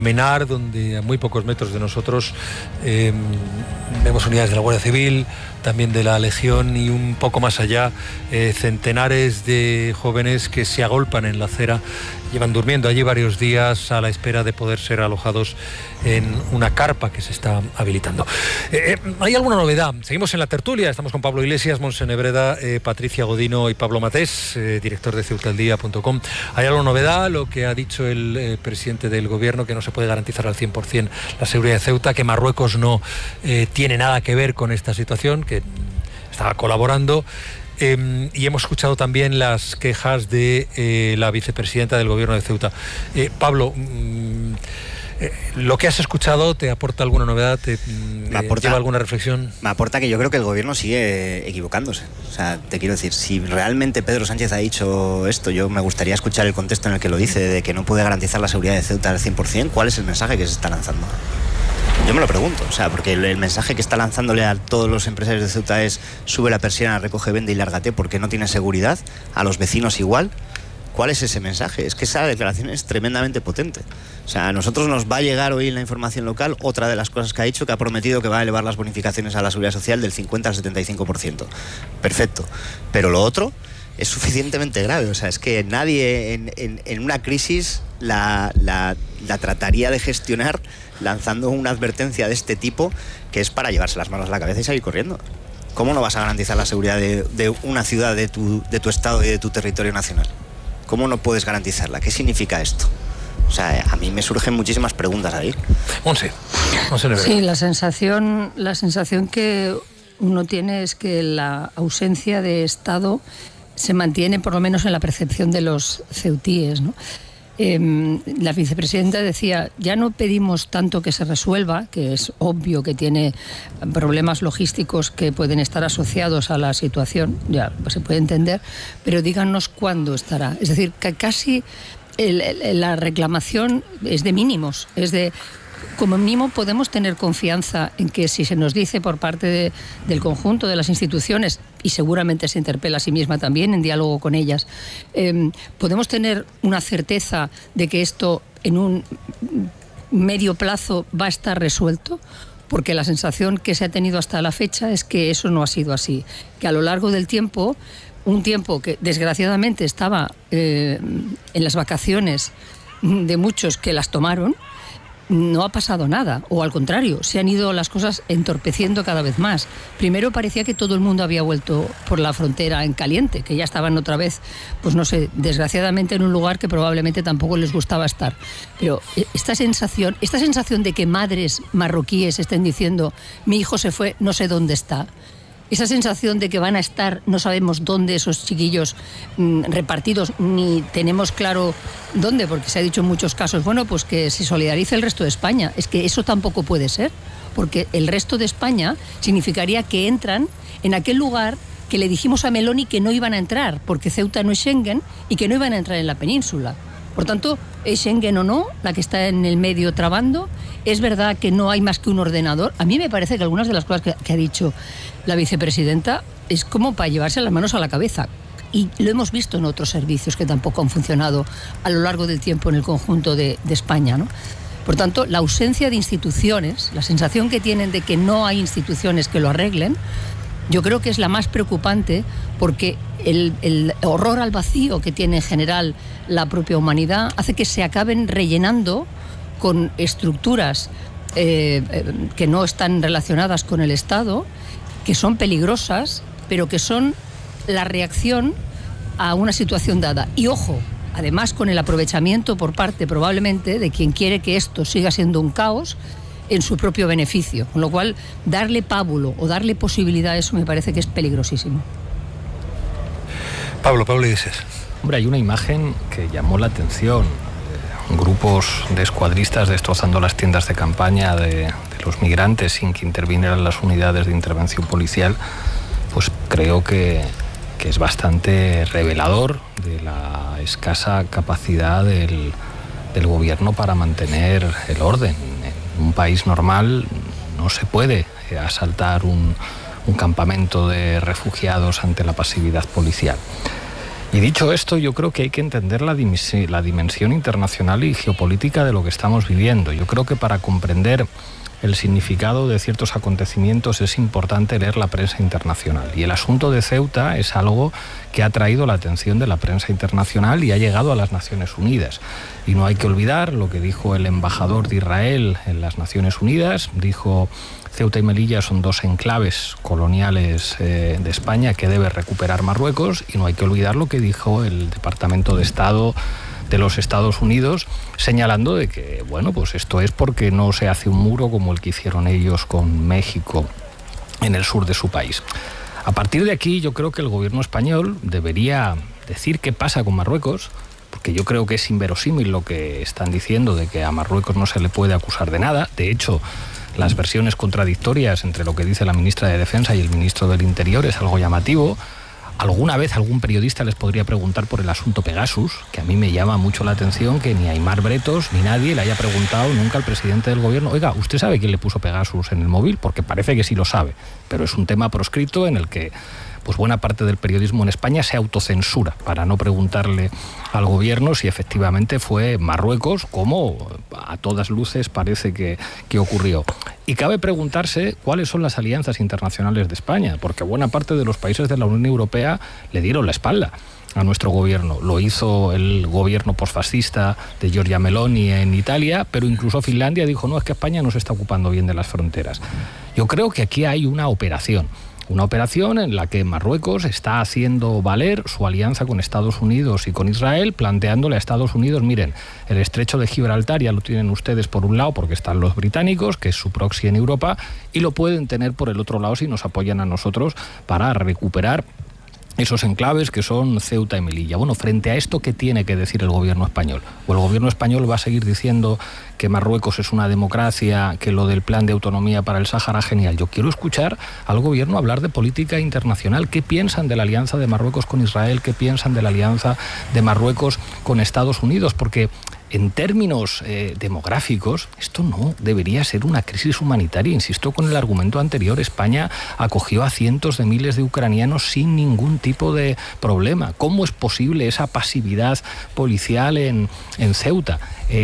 Menar, donde a muy pocos metros de nosotros vemos unidades de la Guardia Civil, también de la Legión, y un poco más allá centenares de jóvenes que se agolpan en la acera. Llevan durmiendo allí varios días a la espera de poder ser alojados en una carpa que se está habilitando. ¿Hay alguna novedad? Seguimos en la tertulia, estamos con Pablo Iglesias, Montse Nebreda, Patricia Godino y Pablo Matés, director de ceutaldía.com. ¿Hay alguna novedad? Lo que ha dicho el presidente del gobierno, que no se puede garantizar al 100% la seguridad de Ceuta, que Marruecos no tiene nada que ver con esta situación, que está colaborando. Y hemos escuchado también las quejas de la vicepresidenta del gobierno de Ceuta. Pablo, ¿lo que has escuchado te aporta alguna novedad? ¿Lleva alguna reflexión? Me aporta que yo creo que el gobierno sigue equivocándose. O sea, te quiero decir, si realmente Pedro Sánchez ha dicho esto, yo me gustaría escuchar el contexto en el que lo dice, de que no puede garantizar la seguridad de Ceuta al 100%. ¿Cuál es el mensaje que se está lanzando? Yo me lo pregunto, o sea, porque el mensaje que está lanzándole a todos los empresarios de Ceuta es: sube la persiana, recoge, vende y lárgate porque no tiene seguridad, a los vecinos igual. ¿Cuál es ese mensaje? Es que esa declaración es tremendamente potente. O sea, a nosotros nos va a llegar hoy en la información local otra de las cosas que ha dicho, que ha prometido que va a elevar las bonificaciones a la seguridad social del 50 al 75%. Perfecto. Pero lo otro es suficientemente grave. O sea, es que nadie en una crisis la trataría de gestionar lanzando una advertencia de este tipo, que es para llevarse las manos a la cabeza y salir corriendo. ¿Cómo no vas a garantizar la seguridad de una ciudad, de tu estado y de tu territorio nacional? ¿Cómo no puedes garantizarla? ¿Qué significa esto? O sea, a mí me surgen muchísimas preguntas ahí. Montse. Sí, la sensación que uno tiene es que la ausencia de Estado se mantiene, por lo menos en la percepción de los ceutíes, ¿no? La vicepresidenta decía: ya no pedimos tanto que se resuelva, que es obvio que tiene problemas logísticos que pueden estar asociados a la situación, ya pues se puede entender, pero díganos cuándo estará. Es decir, que casi la reclamación es de mínimos, es de: como mínimo podemos tener confianza en que si se nos dice por parte del conjunto de las instituciones, y seguramente se interpela a sí misma también en diálogo con ellas, podemos tener una certeza de que esto en un medio plazo va a estar resuelto, porque la sensación que se ha tenido hasta la fecha es que eso no ha sido así, que a lo largo del tiempo, un tiempo que desgraciadamente estaba en las vacaciones de muchos que las tomaron, no ha pasado nada, o al contrario, se han ido las cosas entorpeciendo cada vez más. Primero parecía que todo el mundo había vuelto por la frontera en caliente, que ya estaban otra vez, pues no sé, desgraciadamente en un lugar que probablemente tampoco les gustaba estar. Pero esta sensación de que madres marroquíes estén diciendo: mi hijo se fue, no sé dónde está. Esa sensación de que van a estar, no sabemos dónde esos chiquillos repartidos, ni tenemos claro dónde, porque se ha dicho en muchos casos, bueno, pues que se solidarice el resto de España. Es que eso tampoco puede ser, porque el resto de España significaría que entran en aquel lugar que le dijimos a Meloni que no iban a entrar, porque Ceuta no es Schengen y que no iban a entrar en la península. Por tanto, es Schengen o no, la que está en el medio trabando. Es verdad que no hay más que un ordenador. A mí me parece que algunas de las cosas que ha dicho la vicepresidenta es como para llevarse las manos a la cabeza. Y lo hemos visto en otros servicios que tampoco han funcionado a lo largo del tiempo en el conjunto de España, ¿no? Por tanto, la ausencia de instituciones, la sensación que tienen de que no hay instituciones que lo arreglen, yo creo que es la más preocupante, porque el horror al vacío que tiene en general la propia humanidad hace que se acaben rellenando con estructuras que no están relacionadas con el Estado, que son peligrosas, pero que son la reacción a una situación dada. Y ojo, además con el aprovechamiento por parte probablemente de quien quiere que esto siga siendo un caos en su propio beneficio. Con lo cual, darle pábulo o darle posibilidad a eso me parece que es peligrosísimo. Pablo Iglesias. Hombre, hay una imagen que llamó la atención. Grupos de escuadristas destrozando las tiendas de campaña de los migrantes sin que intervinieran las unidades de intervención policial, pues creo que es bastante revelador de la escasa capacidad del gobierno para mantener el orden. En un país normal no se puede asaltar un campamento de refugiados ante la pasividad policial. Y dicho esto, yo creo que hay que entender la dimensión internacional y geopolítica de lo que estamos viviendo. Yo creo que para comprender el significado de ciertos acontecimientos es importante leer la prensa internacional. Y el asunto de Ceuta es algo que ha atraído la atención de la prensa internacional y ha llegado a las Naciones Unidas. Y no hay que olvidar lo que dijo el embajador de Israel en las Naciones Unidas. Dijo: Ceuta y Melilla son dos enclaves coloniales de España que debe recuperar Marruecos. Y no hay que olvidar lo que dijo el Departamento de Estado de los Estados Unidos, señalando de que, bueno, pues esto es porque no se hace un muro como el que hicieron ellos con México en el sur de su país. A partir de aquí, yo creo que el gobierno español debería decir qué pasa con Marruecos, porque yo creo que es inverosímil lo que están diciendo de que a Marruecos no se le puede acusar de nada. De hecho, las versiones contradictorias entre lo que dice la ministra de Defensa y el ministro del Interior es algo llamativo. Alguna vez algún periodista les podría preguntar por el asunto Pegasus, que a mí me llama mucho la atención que ni Aimar Bretos ni nadie le haya preguntado nunca al presidente del gobierno: oiga, ¿usted sabe quién le puso Pegasus en el móvil? Porque parece que sí lo sabe, pero es un tema proscrito en el que pues buena parte del periodismo en España se autocensura para no preguntarle al gobierno si efectivamente fue Marruecos, como a todas luces parece que ocurrió. Y cabe preguntarse cuáles son las alianzas internacionales de España, porque buena parte de los países de la Unión Europea le dieron la espalda a nuestro gobierno. Lo hizo el gobierno posfascista de Giorgia Meloni en Italia, pero incluso Finlandia dijo: no, es que España no se está ocupando bien de las fronteras. Yo creo que aquí hay una operación en la que Marruecos está haciendo valer su alianza con Estados Unidos y con Israel, planteándole a Estados Unidos: miren, el estrecho de Gibraltar ya lo tienen ustedes por un lado porque están los británicos, que es su proxy en Europa, y lo pueden tener por el otro lado si nos apoyan a nosotros para recuperar esos enclaves que son Ceuta y Melilla. Bueno, frente a esto, ¿qué tiene que decir el gobierno español? ¿O el gobierno español va a seguir diciendo que Marruecos es una democracia, que lo del plan de autonomía para el Sáhara genial? Yo quiero escuchar al gobierno hablar de política internacional. ¿Qué piensan de la alianza de Marruecos con Israel? ¿Qué piensan de la alianza de Marruecos con Estados Unidos? Porque en términos demográficos, esto no debería ser una crisis humanitaria. Insisto con el argumento anterior: España acogió a cientos de miles de ucranianos sin ningún tipo de problema. ¿Cómo es posible esa pasividad policial en Ceuta?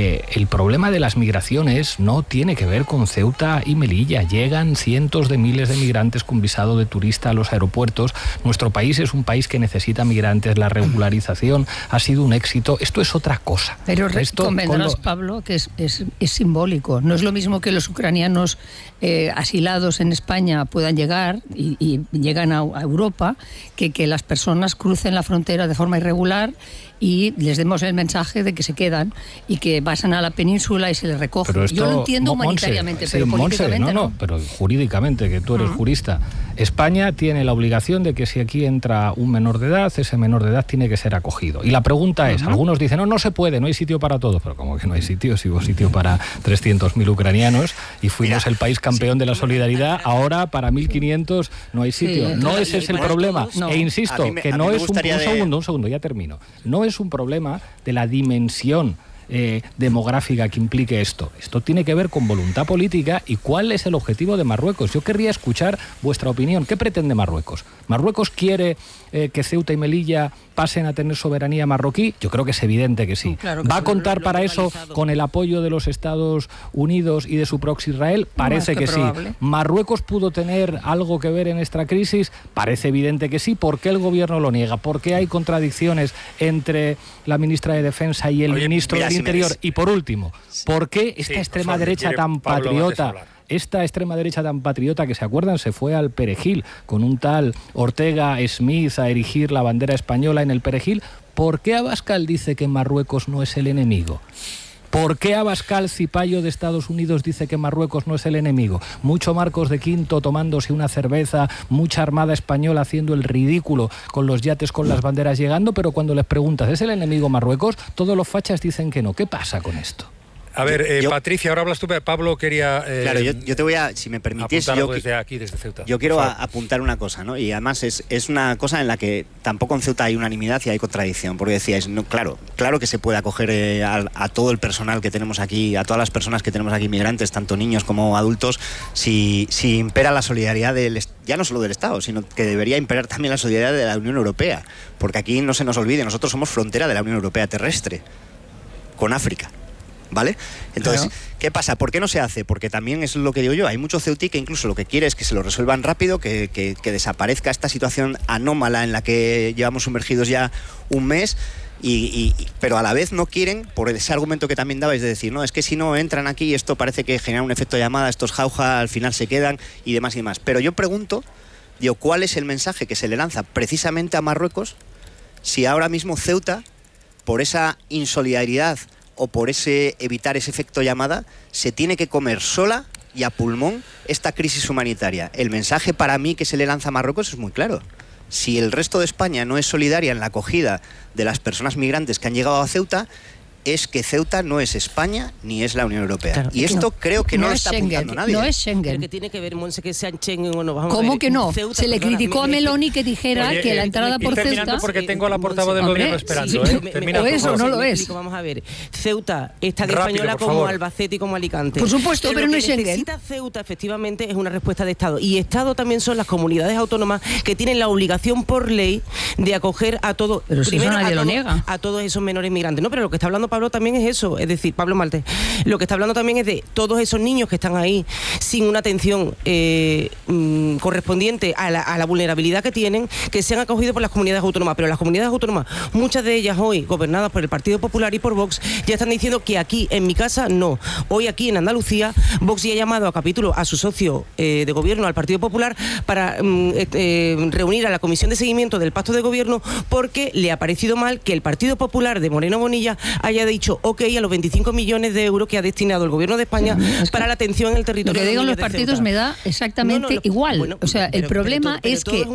El problema de las migraciones no tiene que ver con Ceuta y Melilla. Llegan cientos de miles de migrantes con visado de turista a los aeropuertos. Nuestro país es un país que necesita migrantes. La regularización ha sido un éxito. Esto es otra cosa. Pero convendrás, Pablo, que es simbólico. No es lo mismo que los ucranianos asilados en España puedan llegar y llegan a Europa, que las personas crucen la frontera de forma irregular y les demos el mensaje de que se quedan y que pasan a la península y se les recoge. Pero esto, yo lo entiendo humanitariamente, Montse, pero políticamente no, pero jurídicamente, que tú eres jurista. España tiene la obligación de que si aquí entra un menor de edad, ese menor de edad tiene que ser acogido. Y la pregunta es, algunos dicen: no se puede, no hay sitio para todos. Pero como que no hay sitio, si hubo sitio para 300.000 ucranianos y fuimos el país campeón de la solidaridad, ahora para 1.500 no hay sitio. No ese es el problema. No. E insisto, que no es un segundo, ya termino. No es un problema de la dimensión demográfica que implique esto. Esto tiene que ver con voluntad política y cuál es el objetivo de Marruecos. Yo querría escuchar vuestra opinión. ¿Qué pretende Marruecos? ¿Marruecos quiere que Ceuta y Melilla pasen a tener soberanía marroquí? Yo creo que es evidente que sí. Claro que ¿va a contar para eso con el apoyo de los Estados Unidos y de su proxy Israel? Parece que sí. ¿Marruecos pudo tener algo que ver en esta crisis? Parece evidente que sí. ¿Por qué el gobierno lo niega? ¿Por qué hay contradicciones entre la ministra de Defensa y el ministro del Interior? Y por último, ¿por qué esta extrema derecha tan patriota? Esta extrema derecha tan patriota que, ¿se acuerdan?, se fue al Perejil con un tal Ortega Smith a erigir la bandera española en el Perejil. ¿Por qué Abascal dice que Marruecos no es el enemigo? ¿Por qué Abascal Cipayo de Estados Unidos dice que Marruecos no es el enemigo? Mucho Marcos de Quinto tomándose una cerveza, mucha Armada Española haciendo el ridículo con los yates con las banderas llegando, pero cuando les preguntas ¿es el enemigo Marruecos?, todos los fachas dicen que no. ¿Qué pasa con esto? A ver, Patricia, ahora hablas tú, Pablo quería... claro, yo te voy a, si me permitís... desde Ceuta. Yo quiero apuntar una cosa, ¿no? Y además es una cosa en la que tampoco en Ceuta hay unanimidad y hay contradicción, porque decíais, no, claro que se puede acoger a todo el personal que tenemos aquí, a todas las personas que tenemos aquí, migrantes, tanto niños como adultos, si impera la solidaridad ya no solo del Estado, sino que debería imperar también la solidaridad de la Unión Europea, porque aquí no se nos olvide, nosotros somos frontera de la Unión Europea terrestre con África, ¿vale? Entonces, claro. ¿Qué pasa? ¿Por qué no se hace? Porque también es lo que digo yo, hay mucho ceutí que incluso lo que quiere es que se lo resuelvan rápido, que desaparezca esta situación anómala en la que llevamos sumergidos ya un mes, pero a la vez no quieren, por ese argumento que también dabais de decir, no, es que si no entran aquí esto parece que genera un efecto llamada, estos jauja al final se quedan y demás y demás. Pero yo pregunto, digo, ¿cuál es el mensaje que se le lanza precisamente a Marruecos si ahora mismo Ceuta, por esa insolidaridad o por ese evitar ese efecto llamada, se tiene que comer sola y a pulmón esta crisis humanitaria? El mensaje para mí que se le lanza a Marruecos es muy claro. Si el resto de España no es solidaria en la acogida de las personas migrantes que han llegado a Ceuta, es que Ceuta no es España ni es la Unión Europea. Claro, y esto creo que no lo está apuntando nadie. No es Schengen. Pero que tiene que ver, Monse, que sea Schengen o no. Vamos ¿Cómo a ver, que no? Ceuta, se le criticó a Meloni que dijera que la entrada por Ceuta... porque tengo a la portavoz del gobierno esperando. O eso, no lo es. Vamos a ver. Ceuta es tan española como Albacete y como Alicante. Por supuesto, pero no es Schengen. Necesita Ceuta, efectivamente, es una respuesta de Estado. Y Estado también son las comunidades autónomas que tienen la obligación por ley de acoger a todos. Pero si eso nadie lo niega. A todos esos menores migrantes. No, pero lo que está hablando Pablo también es eso. Es decir, Pablo Malte, lo que está hablando también es de todos esos niños que están ahí sin una atención correspondiente a la vulnerabilidad que tienen, que se han acogido por las comunidades autónomas. Pero las comunidades autónomas, muchas de ellas hoy gobernadas por el Partido Popular y por Vox, ya están diciendo que aquí en mi casa no. Hoy aquí en Andalucía, Vox ya ha llamado a capítulo a su socio de gobierno, al Partido Popular, para reunir a la Comisión de Seguimiento del Pacto de Gobierno, porque le ha parecido mal que el Partido Popular de Moreno Bonilla haya dicho ok a los 25 millones de euros que ha destinado el Gobierno de España para la atención en el territorio. Lo que digan los partidos me da exactamente igual. Bueno, o sea, el problema es que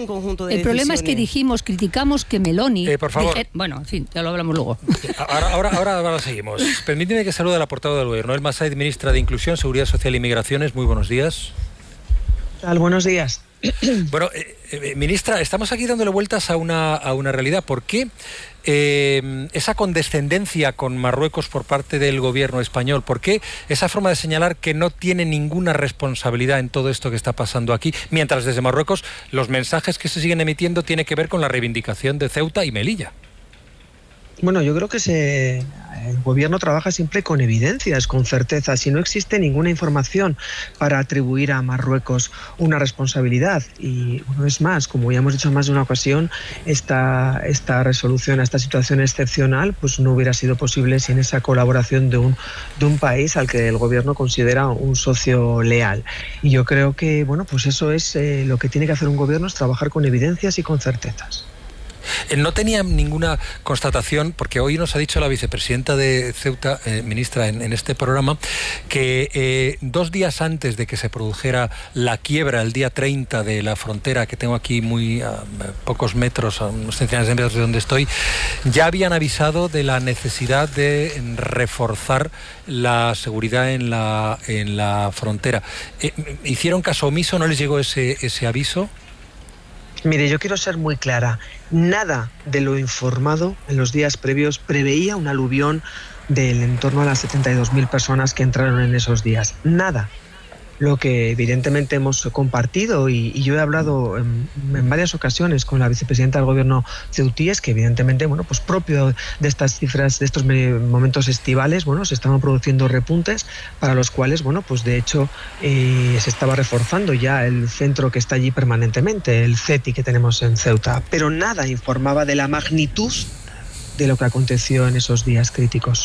criticamos que Meloni... por favor. Bueno, en fin, ya lo hablamos luego. Ahora seguimos. Permíteme que salude a la portavoz del Gobierno, Elma Said, ministra de Inclusión, Seguridad Social y Migraciones. Muy buenos días. ¿Qué tal? Buenos días. Bueno, ministra, estamos aquí dándole vueltas a una realidad. ¿Por qué esa condescendencia con Marruecos por parte del gobierno español? ¿Por qué esa forma de señalar que no tiene ninguna responsabilidad en todo esto que está pasando aquí? Mientras desde Marruecos los mensajes que se siguen emitiendo tienen que ver con la reivindicación de Ceuta y Melilla. Bueno, yo creo que el gobierno trabaja siempre con evidencias, con certeza. Si no existe ninguna información para atribuir a Marruecos una responsabilidad, y bueno, es más, como ya hemos dicho en más de una ocasión, esta resolución a esta situación excepcional pues no hubiera sido posible sin esa colaboración de un país al que el gobierno considera un socio leal. Y yo creo que bueno, pues eso es lo que tiene que hacer un gobierno, es trabajar con evidencias y con certezas. No tenía ninguna constatación, porque hoy nos ha dicho la vicepresidenta de Ceuta, ministra, en este programa, que 2 días antes de que se produjera la quiebra, el día 30 de la frontera, que tengo aquí muy a pocos metros, a unos centenares de metros de donde estoy, ya habían avisado de la necesidad de reforzar la seguridad en la frontera. ¿Hicieron caso omiso? ¿No les llegó ese aviso? Mire, yo quiero ser muy clara. Nada de lo informado en los días previos preveía un aluvión del entorno a las 72.000 personas que entraron en esos días. Nada. Lo que evidentemente hemos compartido y yo he hablado en varias ocasiones con la vicepresidenta del gobierno ceutí es que evidentemente, bueno, pues propio de estas cifras, de estos momentos estivales, bueno, se estaban produciendo repuntes para los cuales, bueno, pues de hecho se estaba reforzando ya el centro que está allí permanentemente, el CETI que tenemos en Ceuta, pero nada informaba de la magnitud de lo que aconteció en esos días críticos.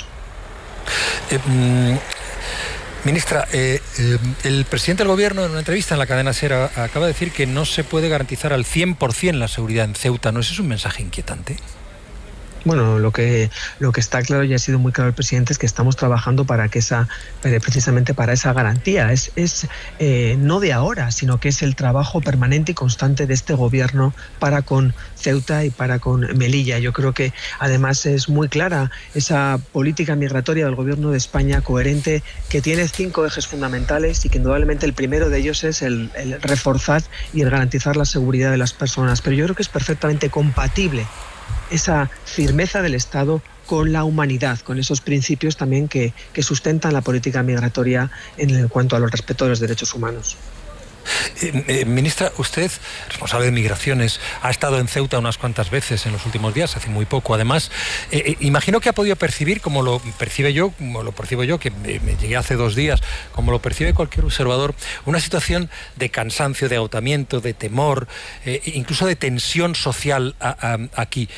Ministra, el presidente del gobierno en una entrevista en la cadena SER acaba de decir que no se puede garantizar al 100% la seguridad en Ceuta. ¿No es eso un mensaje inquietante? Bueno, lo que está claro y ha sido muy claro el presidente es que estamos trabajando para que precisamente para esa garantía. Es no de ahora, sino que es el trabajo permanente y constante de este gobierno para con Ceuta y para con Melilla. Yo creo que además es muy clara esa política migratoria del gobierno de España coherente, que tiene 5 ejes fundamentales y que indudablemente el primero de ellos es el reforzar y el garantizar la seguridad de las personas. Pero yo creo que es perfectamente compatible esa firmeza del Estado con la humanidad, con esos principios también que sustentan la política migratoria en cuanto a los respeto de los derechos humanos. Ministra, usted, responsable de Migraciones, ha estado en Ceuta unas cuantas veces en los últimos días, hace muy poco además. Imagino que ha podido percibir, como lo percibe yo, como lo percibo yo, que me llegué hace 2 días, como lo percibe cualquier observador, una situación de cansancio, de agotamiento, de temor, incluso de tensión social aquí.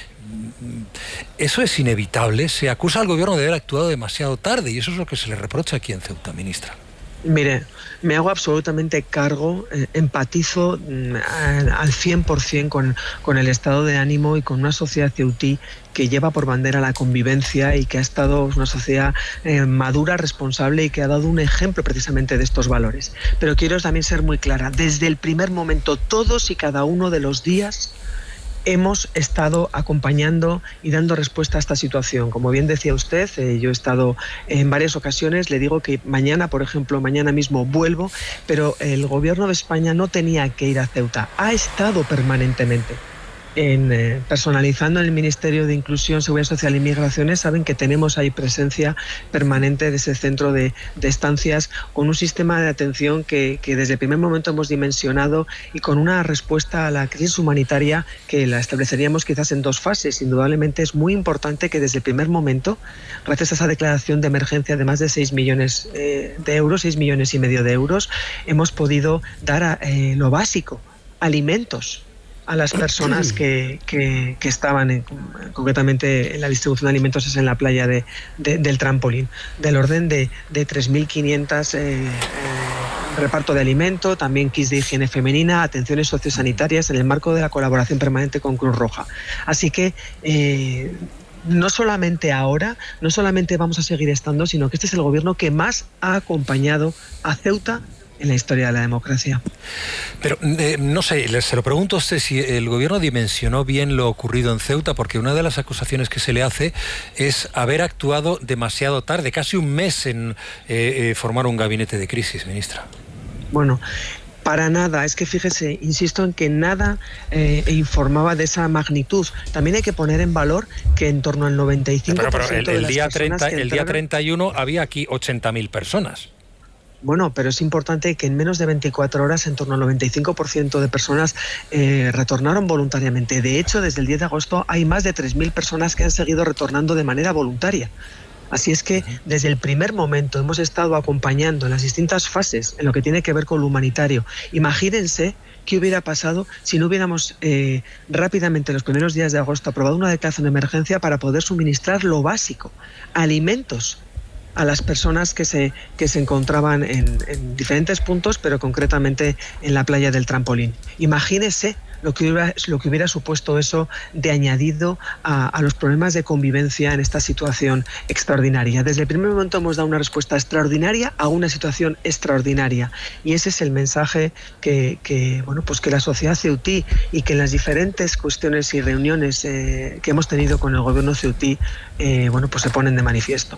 ¿Eso es inevitable? Se acusa al gobierno de haber actuado demasiado tarde y eso es lo que se le reprocha aquí en Ceuta, ministra. Mire, me hago absolutamente cargo, empatizo al 100% con el estado de ánimo y con una sociedad ceutí que lleva por bandera la convivencia y que ha estado una sociedad madura, responsable y que ha dado un ejemplo precisamente de estos valores. Pero quiero también ser muy clara, desde el primer momento, todos y cada uno de los días, hemos estado acompañando y dando respuesta a esta situación. Como bien decía usted, yo he estado en varias ocasiones, le digo que mañana, por ejemplo, mañana mismo vuelvo, pero el gobierno de España no tenía que ir a Ceuta, ha estado permanentemente. Personalizando en el Ministerio de Inclusión, Seguridad Social y Migraciones, saben que tenemos ahí presencia permanente de ese centro de estancias con un sistema de atención que desde el primer momento hemos dimensionado y con una respuesta a la crisis humanitaria que la estableceríamos quizás en 2 fases. Indudablemente es muy importante que desde el primer momento, gracias a esa declaración de emergencia de más de 6 millones de euros, 6,5 millones de euros, hemos podido dar lo básico, alimentos, a las personas que estaban concretamente en la distribución de alimentos es en la playa del Trampolín, del orden de 3.500 reparto de alimento, también kits de higiene femenina, atenciones sociosanitarias en el marco de la colaboración permanente con Cruz Roja. Así que no solamente ahora, no solamente vamos a seguir estando, sino que este es el gobierno que más ha acompañado a Ceuta en la historia de la democracia. Pero no sé, se lo pregunto a usted si el gobierno dimensionó bien lo ocurrido en Ceuta, porque una de las acusaciones que se le hace es haber actuado demasiado tarde, casi un mes en formar un gabinete de crisis, ministra. Bueno, para nada, es que fíjese, insisto en que nada informaba de esa magnitud. También hay que poner en valor que en torno al 95% pero de las personas el día 31 había aquí 80.000 personas. Bueno, pero es importante que en menos de 24 horas en torno al 95% de personas retornaron voluntariamente. De hecho, desde el 10 de agosto hay más de 3.000 personas que han seguido retornando de manera voluntaria. Así es que desde el primer momento hemos estado acompañando en las distintas fases en lo que tiene que ver con lo humanitario. Imagínense qué hubiera pasado si no hubiéramos rápidamente en los primeros días de agosto aprobado una declaración de emergencia para poder suministrar lo básico, alimentos, a las personas que se encontraban en diferentes puntos, pero concretamente en la playa del Trampolín. Imagínese lo que hubiera supuesto eso de añadido a los problemas de convivencia en esta situación extraordinaria. Desde el primer momento hemos dado una respuesta extraordinaria a una situación extraordinaria, y ese es el mensaje que la sociedad ceutí y que en las diferentes cuestiones y reuniones que hemos tenido con el gobierno ceutí se ponen de manifiesto.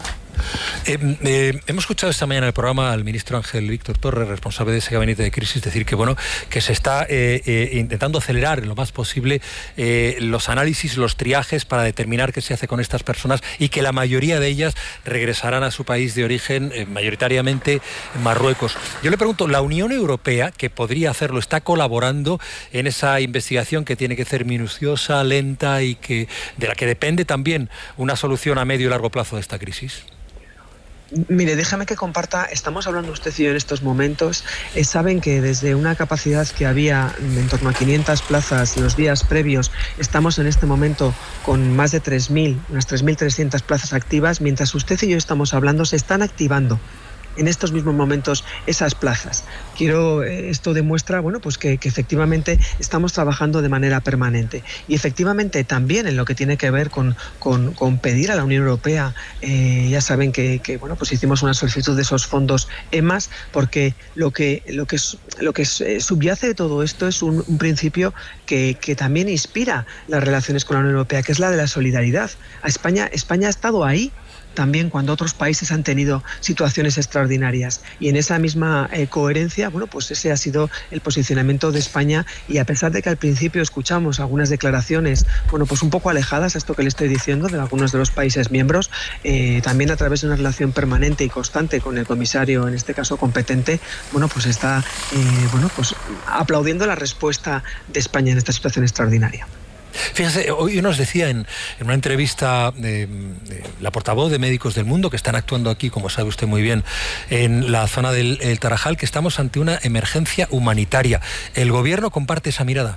Hemos escuchado esta mañana en el programa al ministro Ángel Víctor Torres, responsable de ese gabinete de crisis, decir que se está intentando acelerar en lo más posible los análisis, los triajes para determinar qué se hace con estas personas y que la mayoría de ellas regresarán a su país de origen, mayoritariamente Marruecos. Yo le pregunto, ¿la Unión Europea, que podría hacerlo, está colaborando en esa investigación que tiene que ser minuciosa, lenta y de la que depende también una solución a medio y largo plazo de esta crisis? Mire, déjame que comparta, estamos hablando usted y yo en estos momentos, saben que desde una capacidad que había en torno a 500 plazas los días previos, estamos en este momento con más de 3.000, unas 3.300 plazas activas, mientras usted y yo estamos hablando, se están activando en estos mismos momentos esas plazas. Esto demuestra que efectivamente estamos trabajando de manera permanente, y efectivamente también en lo que tiene que ver con pedir a la Unión Europea, ya saben que hicimos una solicitud de esos fondos EMAS, porque lo que subyace de todo esto es un principio que también inspira las relaciones con la Unión Europea, que es la de la solidaridad. España ha estado ahí también cuando otros países han tenido situaciones extraordinarias. Y en esa misma coherencia, bueno, pues ese ha sido el posicionamiento de España, y a pesar de que al principio escuchamos algunas declaraciones, bueno, pues un poco alejadas a esto que le estoy diciendo de algunos de los países miembros, también a través de una relación permanente y constante con el comisario, en este caso competente, bueno, pues está pues aplaudiendo la respuesta de España en esta situación extraordinaria. Fíjese, hoy nos decía en una entrevista la portavoz de Médicos del Mundo, que están actuando aquí, como sabe usted muy bien, en la zona del Tarajal, que estamos ante una emergencia humanitaria. ¿El gobierno comparte esa mirada?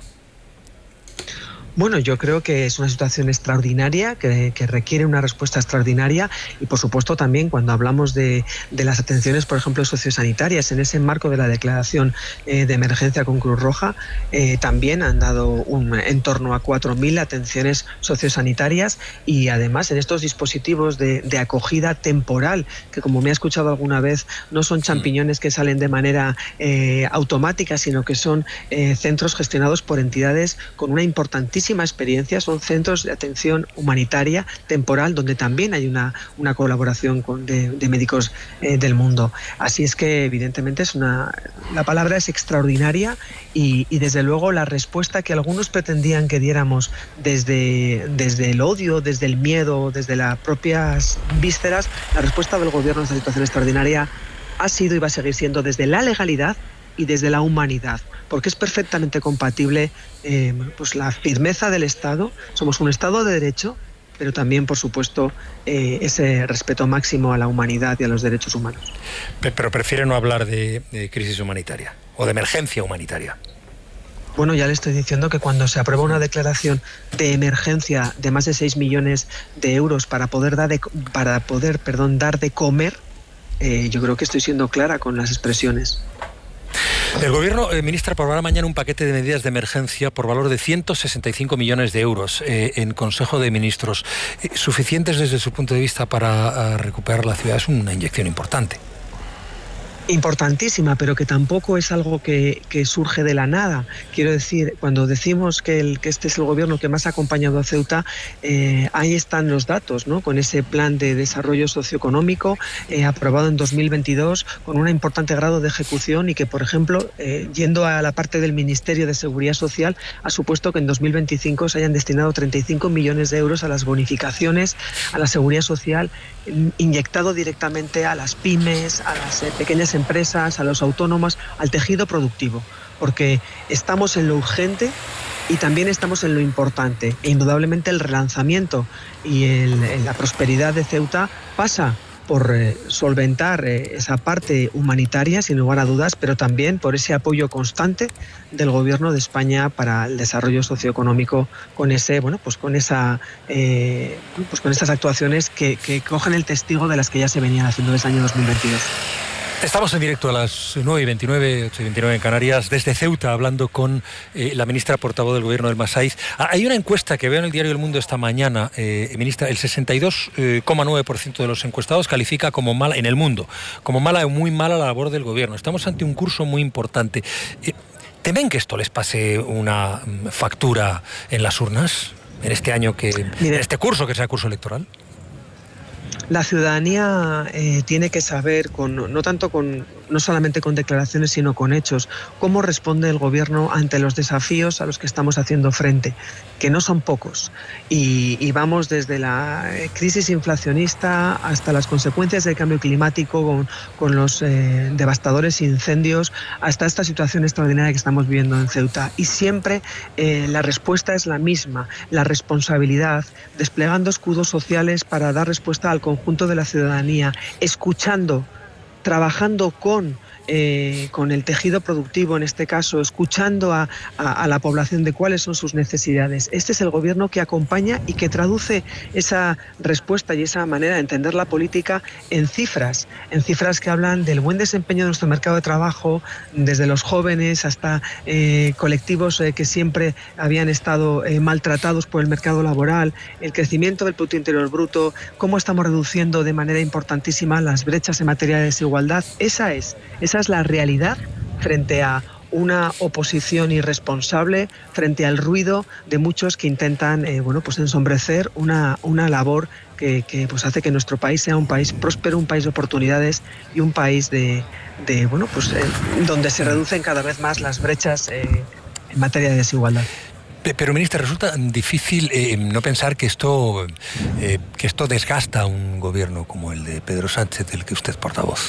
Bueno, yo creo que es una situación extraordinaria, que requiere una respuesta extraordinaria, y por supuesto también cuando hablamos de las atenciones, por ejemplo, sociosanitarias, en ese marco de la declaración de emergencia con Cruz Roja, también han dado en torno a 4.000 atenciones sociosanitarias, y además en estos dispositivos de acogida temporal, que como me ha escuchado alguna vez, no son champiñones que salen de manera automática, sino que son centros gestionados por entidades con una importantísima experiencia. Son centros de atención humanitaria temporal donde también hay una colaboración de Médicos del Mundo. Así es que evidentemente la palabra es extraordinaria, y desde luego la respuesta que algunos pretendían que diéramos desde el odio, desde el miedo, desde las propias vísceras, la respuesta del gobierno a esta situación extraordinaria ha sido y va a seguir siendo desde la legalidad y desde la humanidad, porque es perfectamente compatible pues la firmeza del Estado. Somos un Estado de Derecho, pero también, por supuesto, ese respeto máximo a la humanidad y a los derechos humanos. Pero prefiere no hablar de crisis humanitaria o de emergencia humanitaria. Bueno, ya le estoy diciendo que cuando se aprueba una declaración de emergencia de más de 6 millones de euros para poder dar de comer, yo creo que estoy siendo clara con las expresiones. El Gobierno, ministra, aprobará mañana un paquete de medidas de emergencia por valor de 165 millones de euros en Consejo de Ministros. ¿Suficientes desde su punto de vista para recuperar la ciudad? Es una inyección importante. Importantísima, pero que tampoco es algo que surge de la nada. Quiero decir, cuando decimos que este es el gobierno que más ha acompañado a Ceuta, ahí están los datos, ¿no? Con ese plan de desarrollo socioeconómico aprobado en 2022, con un importante grado de ejecución, y que, por ejemplo, yendo a la parte del Ministerio de Seguridad Social, ha supuesto que en 2025 se hayan destinado 35 millones de euros a las bonificaciones, a la seguridad social, inyectado directamente a las pymes, a las pequeñas empresas, a los autónomos, al tejido productivo, porque estamos en lo urgente y también estamos en lo importante. E indudablemente el relanzamiento y la prosperidad de Ceuta pasa por solventar esa parte humanitaria, sin lugar a dudas, pero también por ese apoyo constante del Gobierno de España para el desarrollo socioeconómico, con con esas actuaciones que cogen el testigo de las que ya se venían haciendo desde el año 2022. Estamos en directo a las 9:29, 8:29 en Canarias, desde Ceuta, hablando con la ministra portavoz del Gobierno del Masaiz. Hay una encuesta que veo en el diario El Mundo esta mañana, ministra, el 62,9% de los encuestados califica como mala, en el mundo, como mala o muy mala la labor del Gobierno. Estamos ante un curso muy importante. ¿Temen que esto les pase una factura en las urnas en este año, en este curso que sea curso electoral? La ciudadanía tiene que saber, no solamente con declaraciones, sino con hechos, cómo responde el Gobierno ante los desafíos a los que estamos haciendo frente, que no son pocos. Y vamos desde la crisis inflacionista hasta las consecuencias del cambio climático con los devastadores incendios, hasta esta situación extraordinaria que estamos viviendo en Ceuta. Y siempre la respuesta es la misma, la responsabilidad, desplegando escudos sociales para dar respuesta al conjunto de la ciudadanía, escuchando, trabajando con el tejido productivo, en este caso, escuchando a la población de cuáles son sus necesidades. Este es el Gobierno que acompaña y que traduce esa respuesta y esa manera de entender la política en cifras que hablan del buen desempeño de nuestro mercado de trabajo, desde los jóvenes hasta colectivos que siempre habían estado maltratados por el mercado laboral, el crecimiento del Producto Interior Bruto, cómo estamos reduciendo de manera importantísima las brechas en materia de desigualdad. Esa es la realidad frente a una oposición irresponsable frente al ruido de muchos que intentan pues ensombrecer una labor que pues hace que nuestro país sea un país próspero, un país de oportunidades y un país donde se reducen cada vez más las brechas en materia de desigualdad. Pero, ministra, resulta difícil no pensar que esto desgasta a un gobierno como el de Pedro Sánchez, del que usted es portavoz.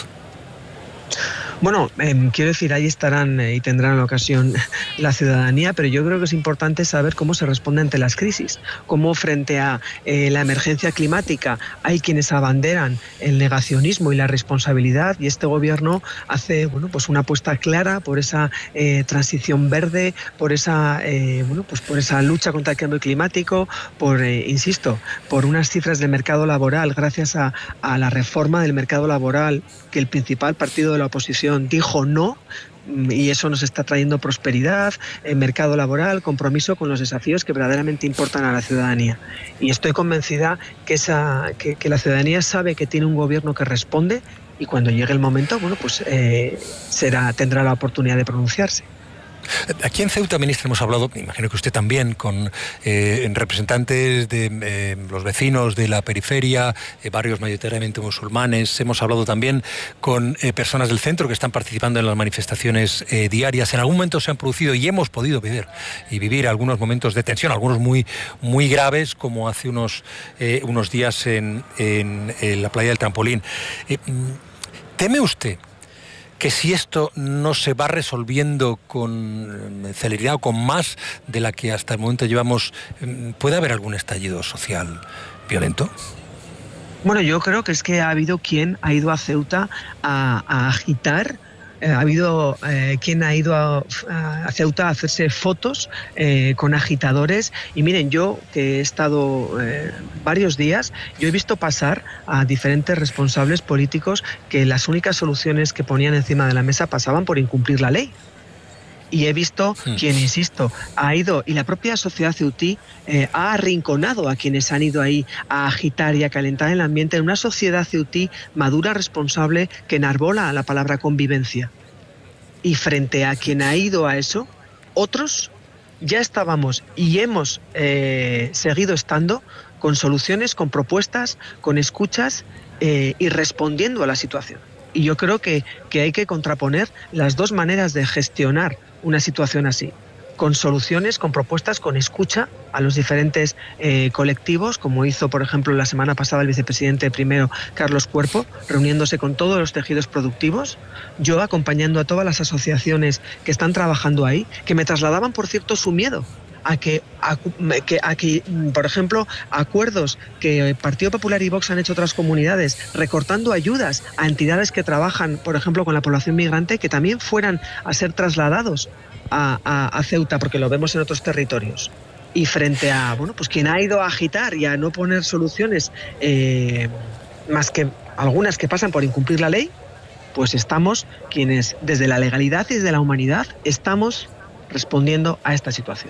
Bueno, quiero decir, ahí estarán y tendrán la ocasión la ciudadanía, pero yo creo que es importante saber cómo se responde ante las crisis, cómo frente a la emergencia climática hay quienes abanderan el negacionismo y la responsabilidad, y este gobierno hace pues una apuesta clara por esa transición verde, por esa por esa lucha contra el cambio climático, insisto, por unas cifras del mercado laboral, gracias a la reforma del mercado laboral que el principal partido de la oposición dijo no, y eso nos está trayendo prosperidad, mercado laboral, compromiso con los desafíos que verdaderamente importan a la ciudadanía. Y estoy convencida que la ciudadanía sabe que tiene un gobierno que responde, y cuando llegue el momento, tendrá la oportunidad de pronunciarse. Aquí en Ceuta, ministra, hemos hablado, me imagino que usted también, con representantes de los vecinos de la periferia, barrios mayoritariamente musulmanes. Hemos hablado también con personas del centro que están participando en las manifestaciones diarias. En algún momento se han producido y hemos podido vivir algunos momentos de tensión, algunos muy, muy graves, como hace unos días en la playa del Trampolín. ¿Teme usted que si esto no se va resolviendo con celeridad o con más de la que hasta el momento llevamos, puede haber algún estallido social violento? Bueno, yo creo que es que ha habido quien ha ido a Ceuta a agitar. Ha habido quien ha ido a Ceuta a hacerse fotos con agitadores, y miren, yo que he estado varios días, yo he visto pasar a diferentes responsables políticos que las únicas soluciones que ponían encima de la mesa pasaban por incumplir la ley. Y he visto quien, insisto, ha ido, y la propia sociedad ceutí ha arrinconado a quienes han ido ahí a agitar y a calentar el ambiente en una sociedad ceutí madura, responsable, que enarbola la palabra convivencia. Y frente a quien ha ido a eso, otros ya estábamos y hemos seguido estando con soluciones, con propuestas, con escuchas y respondiendo a la situación. Y yo creo que hay que contraponer las dos maneras de gestionar una situación así, con soluciones, con propuestas, con escucha a los diferentes colectivos, como hizo, por ejemplo, la semana pasada el vicepresidente primero, Carlos Cuerpo, reuniéndose con todos los tejidos productivos, yo acompañando a todas las asociaciones que están trabajando ahí, que me trasladaban, por cierto, su miedo a que, por ejemplo, acuerdos que Partido Popular y Vox han hecho otras comunidades, recortando ayudas a entidades que trabajan, por ejemplo, con la población migrante, que también fueran a ser trasladados a Ceuta, porque lo vemos en otros territorios. Y frente a quien ha ido a agitar y a no poner soluciones, más que algunas que pasan por incumplir la ley, pues estamos quienes, desde la legalidad y desde la humanidad, estamos respondiendo a esta situación.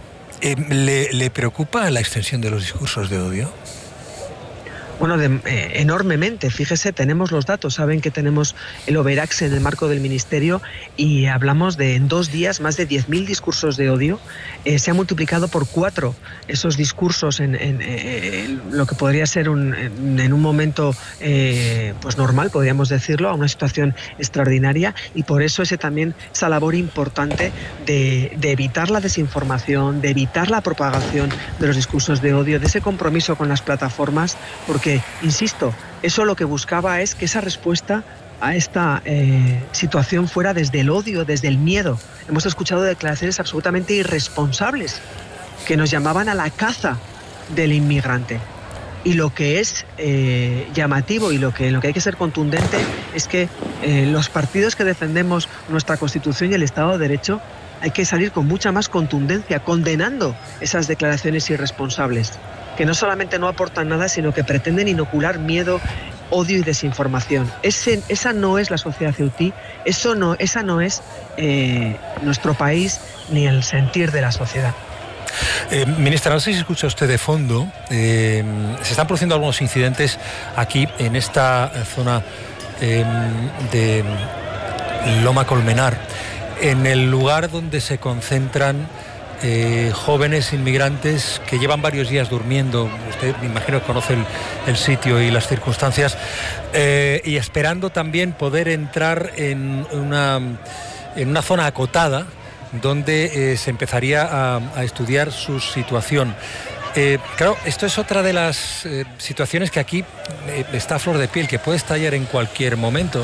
¿Le preocupa la extensión de los discursos de odio? Bueno, enormemente. Fíjese, tenemos los datos, saben que tenemos el Overaxe en el marco del Ministerio, y hablamos de en 2 días más de 10.000 discursos de odio. Se ha multiplicado por 4 esos discursos en lo que podría ser en un momento pues normal, podríamos decirlo, a una situación extraordinaria, y por eso esa labor importante de evitar la desinformación, de evitar la propagación de los discursos de odio, de ese compromiso con las plataformas, porque, insisto, eso lo que buscaba es que esa respuesta a esta situación fuera desde el odio, desde el miedo. Hemos escuchado declaraciones absolutamente irresponsables que nos llamaban a la caza del inmigrante. Y lo que es llamativo y lo que hay que ser contundente es que los partidos que defendemos nuestra Constitución y el Estado de Derecho hay que salir con mucha más contundencia, condenando esas declaraciones irresponsables, que no solamente no aportan nada, sino que pretenden inocular miedo, odio y desinformación. Esa no es la sociedad ceutí, esa no es nuestro país ni el sentir de la sociedad. Ministra, no sé si escucha usted de fondo, se están produciendo algunos incidentes aquí en esta zona de Loma Colmenar. en el lugar donde se concentran jóvenes inmigrantes que llevan varios días durmiendo. Usted me imagino que conoce el sitio y las circunstancias, y esperando también poder entrar en una zona acotada donde se empezaría a estudiar su situación. Claro, esto es otra de las situaciones que aquí está a flor de piel, que puede estallar en cualquier momento.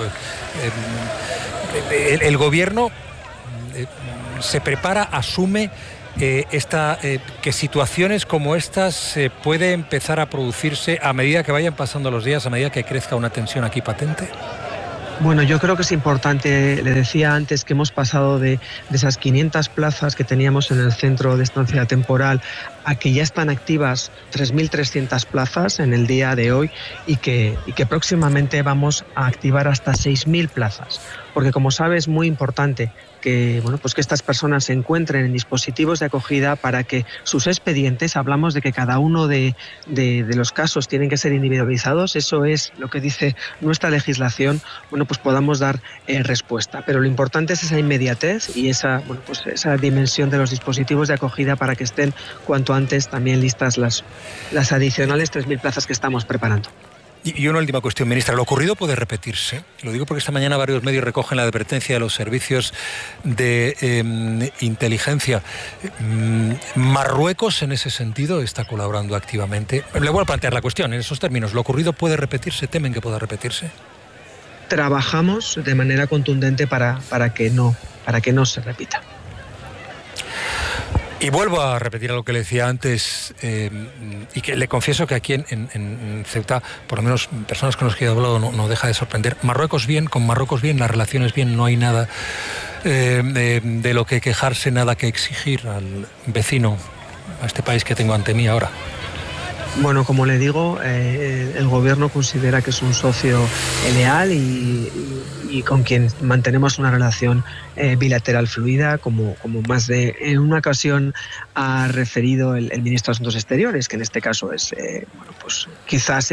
El gobierno se prepara, asume que situaciones como estas puede empezar a producirse a medida que vayan pasando los días, a medida que crezca una tensión aquí patente. Bueno, yo creo que es importante, le decía antes que hemos pasado de esas 500 plazas que teníamos en el centro de estancia temporal a que ya están activas 3.300 plazas en el día de hoy y que próximamente vamos a activar hasta 6.000 plazas. Porque como sabe es muy importante que, bueno, pues que estas personas se encuentren en dispositivos de acogida para que sus expedientes, hablamos de que cada uno de los casos tienen que ser individualizados, eso es lo que dice nuestra legislación, bueno, pues podamos dar respuesta. Pero lo importante es esa inmediatez y esa dimensión de los dispositivos de acogida para que estén cuanto antes también listas las adicionales 3.000 plazas que estamos preparando. Y una última cuestión, ministra. ¿Lo ocurrido puede repetirse? Lo digo porque esta mañana varios medios recogen la advertencia de los servicios de inteligencia. ¿Marruecos en ese sentido está colaborando activamente? Le voy a plantear la cuestión en esos términos. ¿Lo ocurrido puede repetirse? ¿Temen que pueda repetirse? Trabajamos de manera contundente para que no se repita. Y vuelvo a repetir lo que le decía antes, y que le confieso que aquí en Ceuta, por lo menos personas con las que he hablado, no deja de sorprender. Marruecos bien, con Marruecos bien, las relaciones bien, no hay nada de lo que quejarse, nada que exigir al vecino, a este país que tengo ante mí ahora. Bueno, como le digo, el gobierno considera que es un socio leal y con quien mantenemos una relación bilateral fluida, como más de en una ocasión ha referido el ministro de Asuntos Exteriores, que en este caso es, pues quizás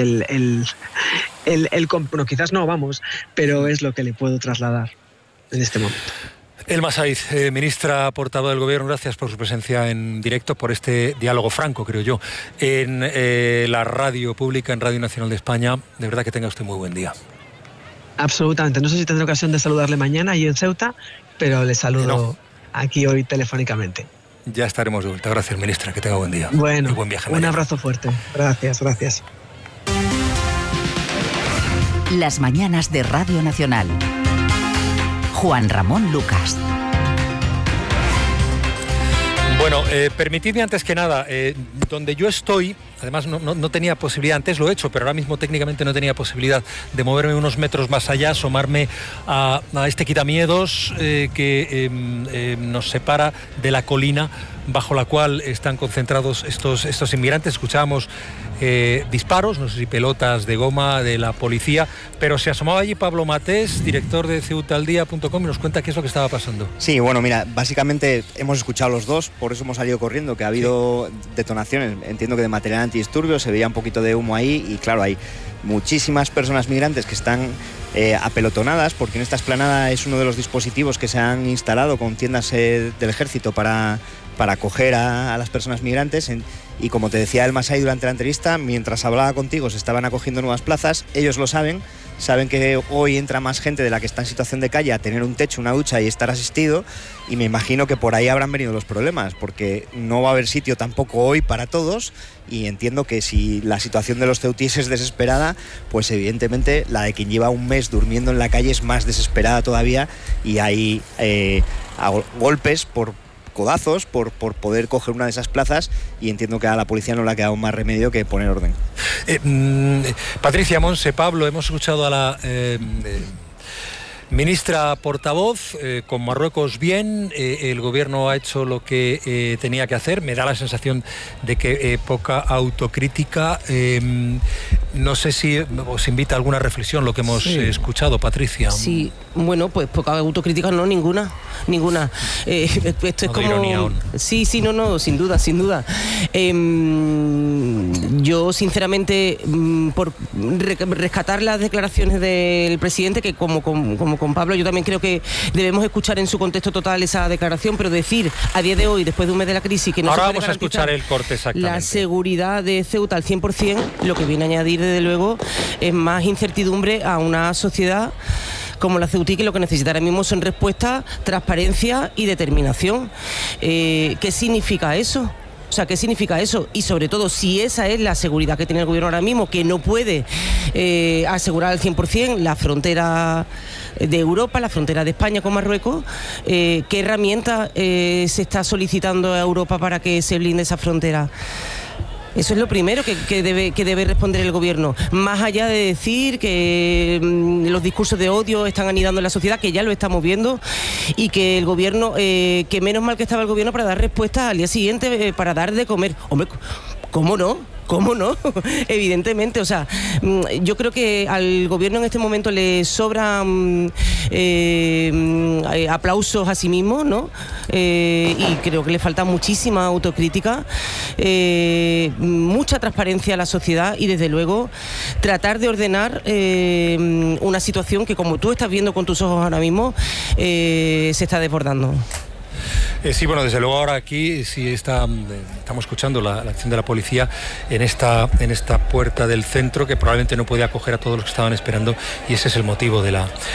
quizás no, vamos, pero es lo que le puedo trasladar en este momento. Elma Saiz, ministra portavoz del Gobierno, gracias por su presencia en directo, por este diálogo franco, creo yo, en la radio pública, en Radio Nacional de España. De verdad que tenga usted muy buen día. Absolutamente. No sé si tendré ocasión de saludarle mañana ahí en Ceuta, pero le saludo aquí hoy telefónicamente. Ya estaremos de vuelta. Gracias, ministra. Que tenga buen día. Bueno, y buen viaje. Un abrazo fuerte. Gracias. Las mañanas de Radio Nacional. Juan Ramón Lucas. Bueno, permitidme antes que nada, donde yo estoy, además no tenía posibilidad, antes lo he hecho, pero ahora mismo técnicamente no tenía posibilidad de moverme unos metros más allá, asomarme a este quitamiedos que nos separa de la colina bajo la cual están concentrados estos inmigrantes. Escuchábamos disparos, no sé si pelotas de goma de la policía, pero se asomaba allí Pablo Matés, director de ceutaldía.com, y nos cuenta qué es lo que estaba pasando. Sí, bueno, mira, básicamente hemos escuchado los dos, por eso hemos salido corriendo, que ha habido detonaciones, entiendo que de material antidisturbios, se veía un poquito de humo ahí y claro, hay muchísimas personas migrantes que están apelotonadas, porque en esta explanada es uno de los dispositivos que se han instalado con tiendas del ejército para acoger a las personas migrantes. Y como te decía Elma Saiz durante la entrevista, mientras hablaba contigo se estaban acogiendo nuevas plazas, ellos lo saben que hoy entra más gente de la que está en situación de calle a tener un techo, una ducha y estar asistido, y me imagino que por ahí habrán venido los problemas, porque no va a haber sitio tampoco hoy para todos, y entiendo que si la situación de los ceutíes es desesperada, pues evidentemente la de quien lleva un mes durmiendo en la calle es más desesperada todavía, y hay golpes por codazos por poder coger una de esas plazas, y entiendo que a la policía no le ha quedado más remedio que poner orden. Patricia, Monse, Pablo, hemos escuchado a la ministra portavoz, con Marruecos bien, el gobierno ha hecho lo que tenía que hacer, me da la sensación de que poca autocrítica. No sé si os invita a alguna reflexión lo que hemos escuchado, Patricia. Sí, bueno, pues poca autocrítica no, ninguna. ninguna. Esto es como... Sí, no, sin duda. Yo, sinceramente, por rescatar las declaraciones del presidente, que como con Pablo, yo también creo que debemos escuchar en su contexto total esa declaración, pero decir a día de hoy, después de un mes de la crisis, que no ahora se puede vamos a escuchar el corte exactamente. La seguridad de Ceuta al 100%, lo que viene a añadir, desde luego, es más incertidumbre a una sociedad como la ceutí, que lo que necesita ahora mismo son respuestas, transparencia y determinación. ¿Qué significa eso? O sea, ¿qué significa eso? Y sobre todo, si esa es la seguridad que tiene el gobierno ahora mismo, que no puede asegurar al 100% la frontera de Europa, la frontera de España con Marruecos, ¿qué herramienta se está solicitando a Europa para que se blinde esa frontera? Eso es lo primero que debe responder el gobierno, más allá de decir que los discursos de odio están anidando en la sociedad, que ya lo estamos viendo, y que el gobierno, que menos mal que estaba el gobierno para dar respuestas al día siguiente, para dar de comer. Hombre, ¿cómo no? Evidentemente, o sea, yo creo que al gobierno en este momento le sobran aplausos a sí mismo, ¿no? Y creo que le falta muchísima autocrítica, mucha transparencia a la sociedad y, desde luego, tratar de ordenar una situación que, como tú estás viendo con tus ojos ahora mismo, se está desbordando. Sí, bueno, desde luego ahora aquí sí estamos escuchando la acción de la policía en esta puerta del centro, que probablemente no puede acoger a todos los que estaban esperando, y ese es el motivo de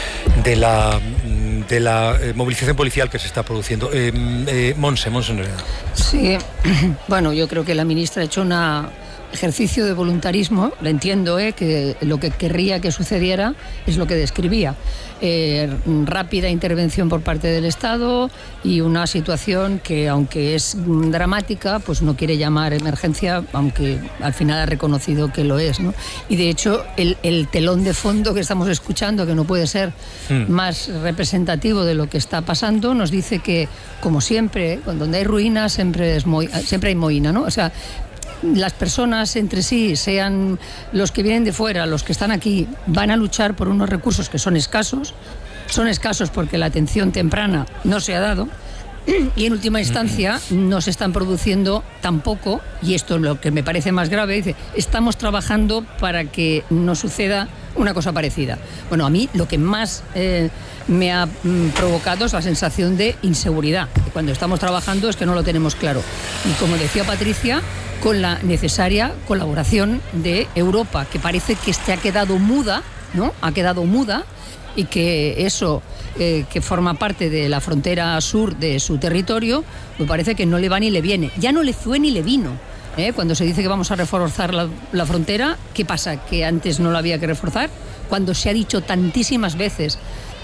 la movilización policial que se está produciendo. Monse Nereda. Sí, bueno, yo creo que la ministra ha hecho un ejercicio de voluntarismo, lo entiendo, que lo que querría que sucediera es lo que describía. Rápida intervención por parte del Estado y una situación que, aunque es dramática, pues no quiere llamar emergencia, aunque al final ha reconocido que lo es, ¿no? Y de hecho el telón de fondo que estamos escuchando, que no puede ser más representativo de lo que está pasando, nos dice que, como siempre, donde hay ruinas siempre hay mohina, ¿no? O sea, las personas entre sí, sean los que vienen de fuera, los que están aquí, van a luchar por unos recursos que son escasos porque la atención temprana no se ha dado, y en última instancia no se están produciendo tampoco, y esto es lo que me parece más grave, dice, estamos trabajando para que no suceda una cosa parecida. Bueno, a mí lo que más me ha provocado es la sensación de inseguridad. Cuando estamos trabajando es que no lo tenemos claro. Y como decía Patricia, con la necesaria colaboración de Europa, que parece que ha quedado muda, ¿no? Ha quedado muda, y que eso, que forma parte de la frontera sur de su territorio, me parece que no le va ni le viene. Ya no le fue ni le vino. Cuando se dice que vamos a reforzar la frontera, ¿qué pasa? ¿Que antes no la había que reforzar? Cuando se ha dicho tantísimas veces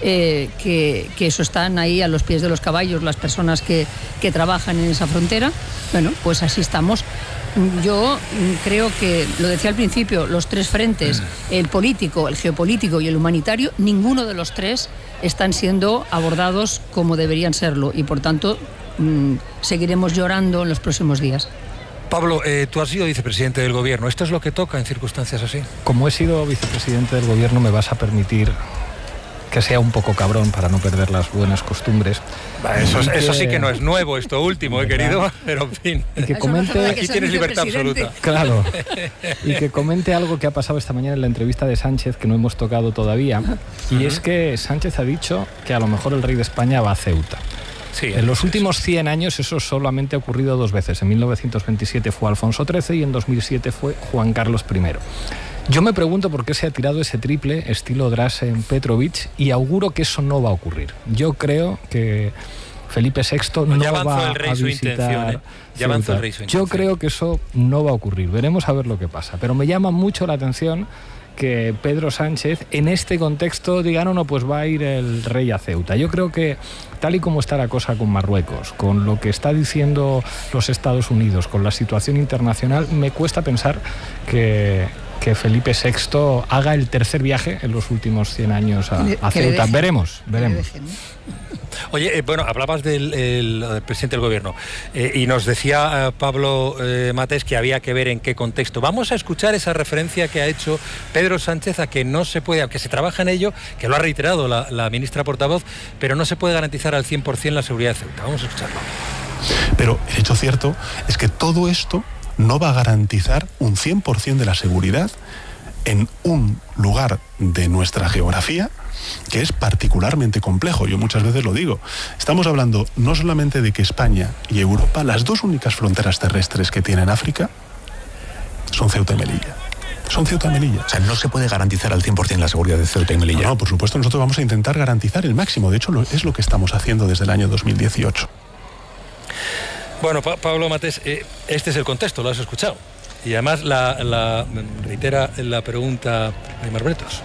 que eso están ahí a los pies de los caballos, las personas que trabajan en esa frontera, bueno, pues así estamos. Yo creo que, lo decía al principio, los tres frentes, el político, el geopolítico y el humanitario, ninguno de los tres están siendo abordados como deberían serlo, y por tanto seguiremos llorando en los próximos días. Pablo, tú has sido vicepresidente del gobierno. ¿Esto es lo que toca en circunstancias así? Como he sido vicepresidente del gobierno, me vas a permitir que sea un poco cabrón para no perder las buenas costumbres. Eso sí que no es nuevo, esto último, querido, pero en fin. Y que comente... Aquí tienes libertad absoluta. Claro. Y que comente algo que ha pasado esta mañana en la entrevista de Sánchez, que no hemos tocado todavía, y es que Sánchez ha dicho que a lo mejor el rey de España va a Ceuta. Sí, en los últimos 100 años eso solamente ha ocurrido 2 veces. En 1927 fue Alfonso XIII y en 2007 fue Juan Carlos I. Yo me pregunto por qué se ha tirado ese triple estilo Dražen Petrović, y auguro que eso no va a ocurrir. Yo creo que Felipe VI no va a visitar Ceuta. Yo creo que eso no va a ocurrir. Veremos a ver lo que pasa. Pero me llama mucho la atención que Pedro Sánchez en este contexto diga no, pues va a ir el rey a Ceuta. Yo creo que tal y como está la cosa con Marruecos, con lo que está diciendo los Estados Unidos, con la situación internacional, me cuesta pensar que Felipe VI haga el tercer viaje en los últimos 100 años a Ceuta. Veremos. Oye, bueno, hablabas del presidente del gobierno y nos decía Pablo Matés que había que ver en qué contexto. Vamos a escuchar esa referencia que ha hecho Pedro Sánchez a que no se puede, aunque se trabaja en ello, que lo ha reiterado la ministra portavoz, pero no se puede garantizar al 100% la seguridad de Ceuta. Vamos a escucharlo. Pero el hecho cierto es que todo esto no va a garantizar un 100% de la seguridad en un lugar de nuestra geografía que es particularmente complejo. Yo muchas veces lo digo. Estamos hablando no solamente de que España y Europa, las dos únicas fronteras terrestres que tienen África, son Ceuta y Melilla. Son Ceuta y Melilla. O sea, no se puede garantizar al 100% la seguridad de Ceuta y Melilla. No, por supuesto, nosotros vamos a intentar garantizar el máximo. De hecho, es lo que estamos haciendo desde el año 2018. Bueno, Pablo Matés, este es el contexto, lo has escuchado. Y además reitera la pregunta Aymar Bretos.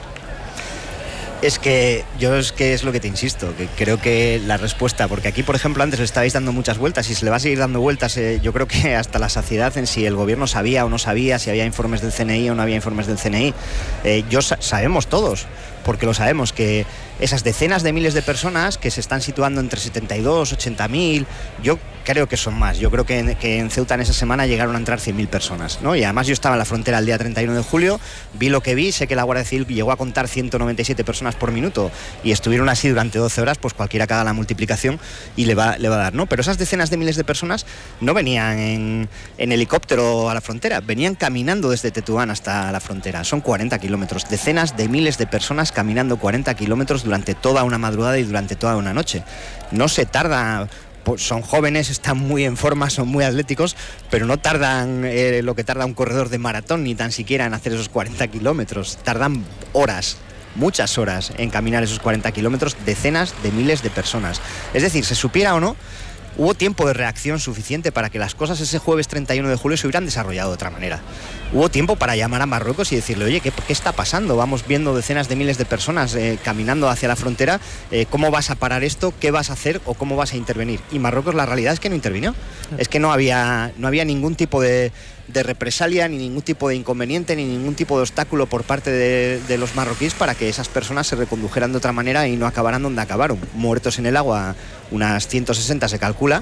Es que es lo que te insisto, que creo que la respuesta, porque aquí, por ejemplo, antes le estabais dando muchas vueltas y se le va a seguir dando vueltas, yo creo que hasta la saciedad en si el gobierno sabía o no sabía, si había informes del CNI o no había informes del CNI. Sabemos todos, porque lo sabemos, que esas decenas de miles de personas que se están situando entre 72, 80.000, yo creo que son más. Yo creo que en Ceuta en esa semana llegaron a entrar 100.000 personas, ¿no? Y además yo estaba en la frontera el día 31 de julio, vi lo que vi, sé que la Guardia Civil llegó a contar 197 personas por minuto y estuvieron así durante 12 horas, pues cualquiera que haga la multiplicación y le va a dar, ¿no? Pero esas decenas de miles de personas no venían en helicóptero a la frontera, venían caminando desde Tetuán hasta la frontera. Son 40 kilómetros, decenas de miles de personas caminando 40 kilómetros durante toda una madrugada y durante toda una noche. No se tarda... Son jóvenes, están muy en forma, son muy atléticos, pero no tardan lo que tarda un corredor de maratón, ni tan siquiera en hacer esos 40 kilómetros. Tardan horas, muchas horas en caminar esos 40 kilómetros, decenas de miles de personas. Es decir, se supiera o no, hubo tiempo de reacción suficiente para que las cosas ese jueves 31 de julio se hubieran desarrollado de otra manera. Hubo tiempo para llamar a Marruecos y decirle, oye, ¿qué está pasando? Vamos viendo decenas de miles de personas caminando hacia la frontera, ¿cómo vas a parar esto? ¿Qué vas a hacer? ¿O cómo vas a intervenir? Y Marruecos, la realidad es que no intervino. Es que no había ningún tipo de represalia, ni ningún tipo de inconveniente, ni ningún tipo de obstáculo por parte de los marroquíes para que esas personas se recondujeran de otra manera y no acabaran donde acabaron, muertos en el agua, unas 160 se calcula,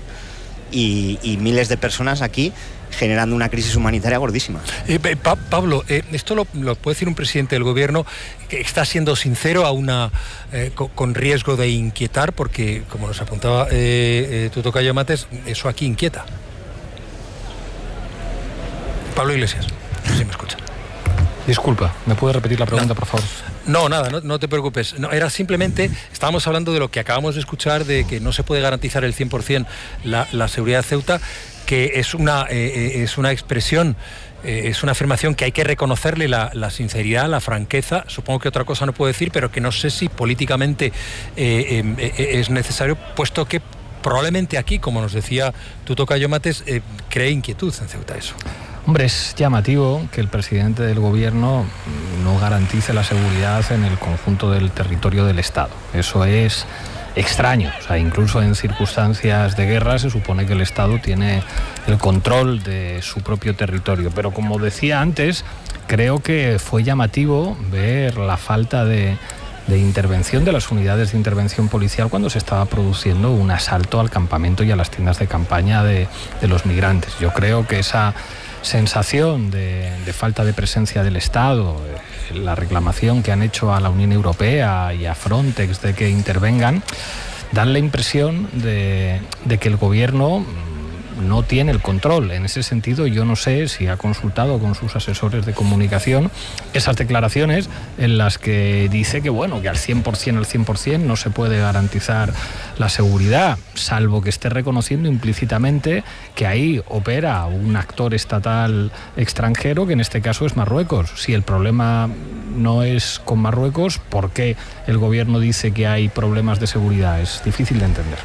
y miles de personas aquí generando una crisis humanitaria gordísima. Pablo, esto lo puede decir un presidente del gobierno que está siendo sincero con riesgo de inquietar, porque como nos apuntaba tu tocayo Matés, eso aquí inquieta. Pablo Iglesias, no sé si me escucha. Disculpa, ¿me puede repetir la pregunta, por favor? No, nada, no te preocupes. No, era simplemente, estábamos hablando de lo que acabamos de escuchar, de que no se puede garantizar el 100% la seguridad de Ceuta, que es una expresión, es una afirmación que hay que reconocerle la sinceridad, la franqueza. Supongo que otra cosa no puedo decir, pero que no sé si políticamente es necesario, puesto que probablemente aquí, como nos decía tu tocayo Matés, cree inquietud en Ceuta eso. Hombre, es llamativo que el presidente del gobierno no garantice la seguridad en el conjunto del territorio del Estado. Eso es extraño. O sea, incluso en circunstancias de guerra se supone que el Estado tiene el control de su propio territorio. Pero como decía antes, creo que fue llamativo ver la falta de intervención de las unidades de intervención policial cuando se estaba produciendo un asalto al campamento y a las tiendas de campaña de los migrantes. Yo creo que esa sensación de falta de presencia del Estado, la reclamación que han hecho a la Unión Europea y a Frontex de que intervengan, dan la impresión de que el gobierno no tiene el control. En ese sentido, yo no sé si ha consultado con sus asesores de comunicación esas declaraciones en las que dice que, bueno, que al 100% no se puede garantizar la seguridad, salvo que esté reconociendo implícitamente que ahí opera un actor estatal extranjero, que en este caso es Marruecos. Si el problema no es con Marruecos, ¿por qué el gobierno dice que hay problemas de seguridad? Es difícil de entender.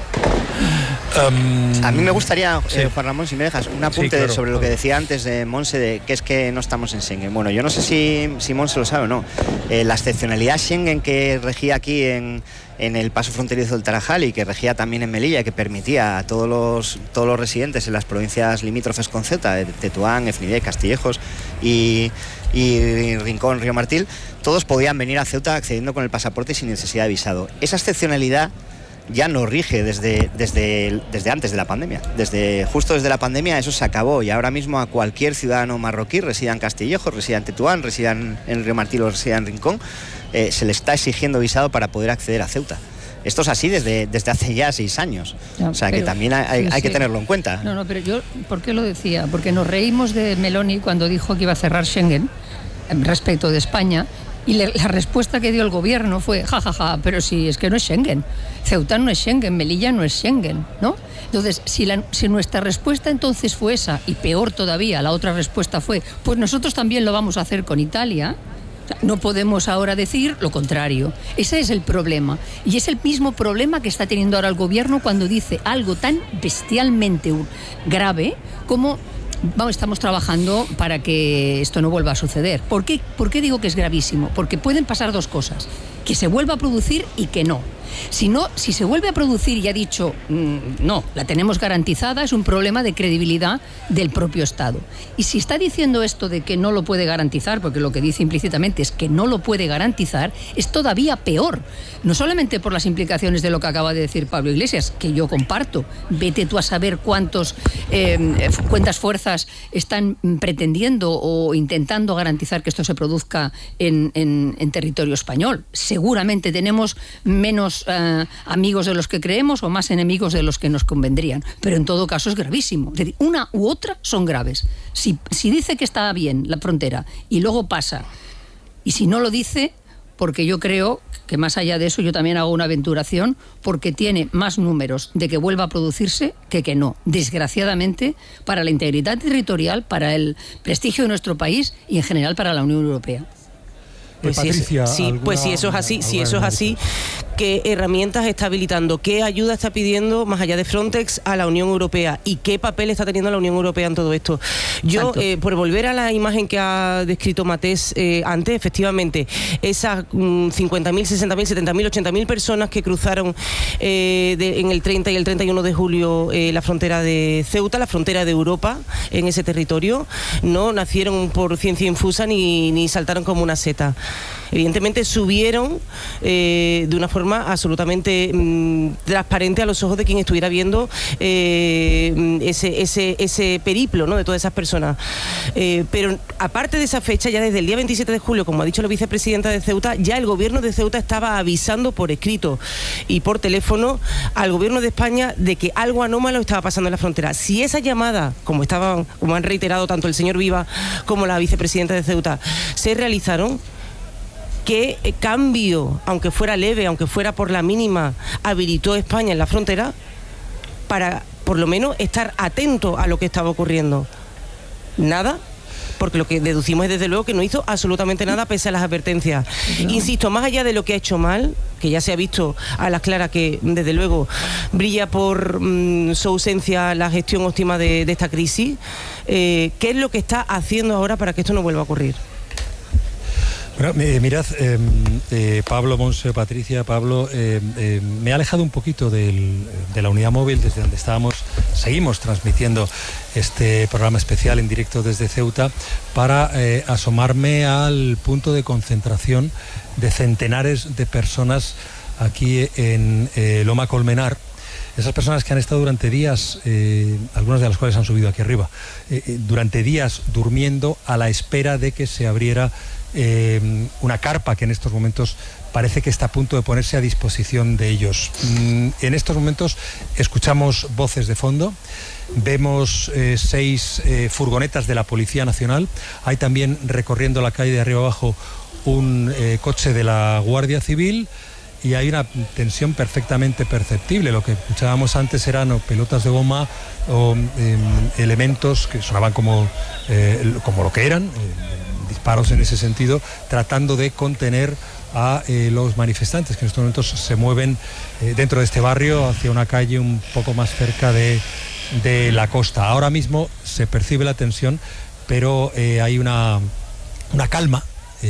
A mí me gustaría, Juan Ramón, si me dejas, un apunte claro, sobre lo que decía antes de Monse, de que es que no estamos en Schengen. Bueno, yo no sé si Monse lo sabe o no. La excepcionalidad Schengen que regía aquí en el paso fronterizo del Tarajal y que regía también en Melilla, que permitía a todos los residentes en las provincias limítrofes con Ceuta, de Tetuán, Efnidé, Castillejos y Rincón, Río Martil, todos podían venir a Ceuta accediendo con el pasaporte sin necesidad de visado. Esa excepcionalidad ya no rige desde antes de la pandemia. Justo desde la pandemia eso se acabó, y ahora mismo a cualquier ciudadano marroquí, resida en Castillejo, resida en Tetuán, resida en el Río Martí o resida en Rincón, se le está exigiendo visado para poder acceder a Ceuta. Esto es así desde hace ya 6 años. No, o sea, que también hay que tenerlo en cuenta. No, pero yo, ¿por qué lo decía? Porque nos reímos de Meloni cuando dijo que iba a cerrar Schengen respecto de España, y la respuesta que dio el gobierno fue jajaja, pero si es que no es Schengen. Ceuta no es Schengen, Melilla no es Schengen, ¿no? Entonces, si nuestra respuesta entonces fue esa, y peor todavía, la otra respuesta fue, pues nosotros también lo vamos a hacer con Italia. No podemos ahora decir lo contrario. Ese es el problema. Y es el mismo problema que está teniendo ahora el gobierno cuando dice algo tan bestialmente grave como estamos trabajando para que esto no vuelva a suceder. ¿Por qué digo que es gravísimo? Porque pueden pasar 2 cosas. Que se vuelva a producir y que no. Si se vuelve a producir y ha dicho no, la tenemos garantizada, es un problema de credibilidad del propio Estado. Y si está diciendo esto de que no lo puede garantizar, porque lo que dice implícitamente es que no lo puede garantizar, es todavía peor. No solamente por las implicaciones de lo que acaba de decir Pablo Iglesias, que yo comparto. Vete tú a saber cuántas fuerzas están pretendiendo o intentando garantizar que esto se produzca en territorio español. Seguramente tenemos menos amigos de los que creemos o más enemigos de los que nos convendrían, pero en todo caso es gravísimo. Es decir, una u otra son graves. Si dice que está bien la frontera y luego pasa, y si no lo dice, porque yo creo que más allá de eso yo también hago una aventuración, porque tiene más números de que vuelva a producirse que no, desgraciadamente, para la integridad territorial, para el prestigio de nuestro país y en general para la Unión Europea. Pues Patricia, si eso es así, ¿qué herramientas está habilitando? ¿Qué ayuda está pidiendo, más allá de Frontex, a la Unión Europea? ¿Y qué papel está teniendo la Unión Europea en todo esto? Yo, por volver a la imagen que ha descrito Matés antes, efectivamente, esas 50.000, 60.000, 70.000, 80.000 personas que cruzaron en el 30 y el 31 de julio la frontera de Ceuta, la frontera de Europa, en ese territorio, no nacieron por ciencia infusa ni saltaron como una seta. Evidentemente subieron de una forma absolutamente transparente a los ojos de quien estuviera viendo ese periplo, ¿no?, de todas esas personas. Pero aparte de esa fecha, ya desde el día 27 de julio, como ha dicho la vicepresidenta de Ceuta, ya el gobierno de Ceuta estaba avisando por escrito y por teléfono al gobierno de España de que algo anómalo estaba pasando en la frontera. Si esa llamada, como han reiterado tanto el señor Viva como la vicepresidenta de Ceuta, se realizaron, ¿qué cambio, aunque fuera leve, aunque fuera por la mínima, habilitó España en la frontera para, por lo menos, estar atento a lo que estaba ocurriendo? Nada, porque lo que deducimos es, desde luego, que no hizo absolutamente nada pese a las advertencias. No. Insisto, más allá de lo que ha hecho mal, que ya se ha visto a las claras que, desde luego, brilla por su ausencia la gestión óptima de esta crisis, ¿qué es lo que está haciendo ahora para que esto no vuelva a ocurrir? Bueno, mirad, Pablo, Monse, Patricia, Pablo, me he alejado un poquito de la unidad móvil desde donde seguimos transmitiendo este programa especial en directo desde Ceuta para asomarme al punto de concentración de centenares de personas aquí en Loma Colmenar. Esas personas que han estado durante días, algunas de las cuales han subido aquí arriba, durante días durmiendo a la espera de que se abriera una carpa que en estos momentos parece que está a punto de ponerse a disposición de ellos. En estos momentos escuchamos voces de fondo, vemos 6 furgonetas de la Policía Nacional, hay también recorriendo la calle de arriba abajo un coche de la Guardia Civil, y hay una tensión perfectamente perceptible. Lo que escuchábamos antes eran pelotas de goma o elementos que sonaban como lo que eran, disparos en ese sentido, tratando de contener a los manifestantes que en estos momentos se mueven dentro de este barrio hacia una calle un poco más cerca de la costa. Ahora mismo se percibe la tensión, pero hay una calma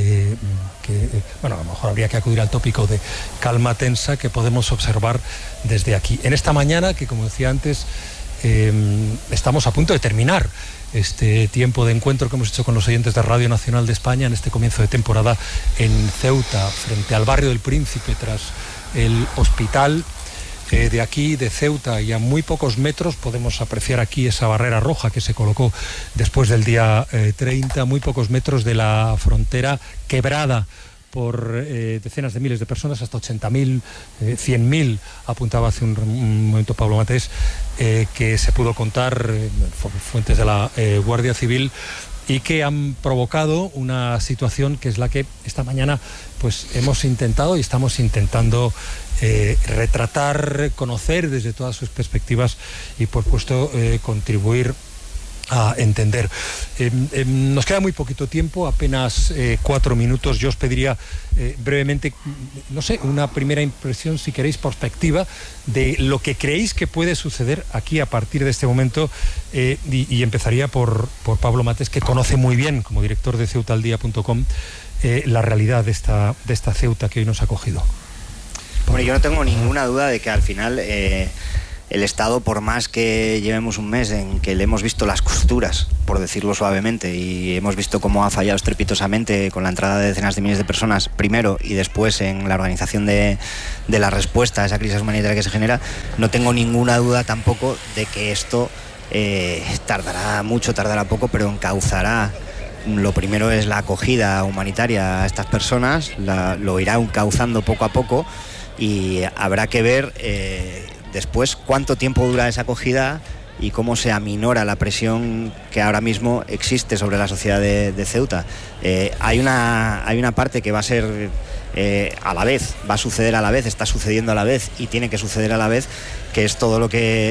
a lo mejor habría que acudir al tópico de calma tensa que podemos observar desde aquí. En esta mañana, que como decía antes, estamos a punto de terminar este tiempo de encuentro que hemos hecho con los oyentes de Radio Nacional de España en este comienzo de temporada en Ceuta, frente al barrio del Príncipe, tras el hospital. de aquí, de Ceuta, y a muy pocos metros podemos apreciar aquí esa barrera roja que se colocó después del día 30, muy pocos metros de la frontera quebrada por decenas de miles de personas, hasta 80.000, 100.000, apuntaba hace un momento Pablo Matés, que se pudo contar, fuentes de la Guardia Civil, y que han provocado una situación que es la que esta mañana pues hemos intentado y estamos intentando retratar, conocer desde todas sus perspectivas y por supuesto contribuir a entender. Nos queda muy poquito tiempo, apenas 4 minutos. Yo os pediría brevemente, no sé, una primera impresión, si queréis, perspectiva de lo que creéis que puede suceder aquí a partir de este momento, y empezaría por Pablo Matés, que conoce muy bien, como director de ceutaldía.com, la realidad de esta Ceuta que hoy nos ha acogido. Bueno, yo no tengo ninguna duda de que al final el Estado, por más que llevemos un mes en que le hemos visto las costuras, por decirlo suavemente, y hemos visto cómo ha fallado estrepitosamente con la entrada de decenas de miles de personas primero y después en la organización de la respuesta a esa crisis humanitaria que se genera, no tengo ninguna duda tampoco de que esto tardará mucho, tardará poco, pero encauzará. Lo primero es la acogida humanitaria a estas personas, lo irá encauzando poco a poco, y habrá que ver después cuánto tiempo dura esa acogida y cómo se aminora la presión que ahora mismo existe sobre la sociedad de Ceuta. Hay una parte que va a ser a la vez, va a suceder a la vez, está sucediendo a la vez y tiene que suceder a la vez, que es todo lo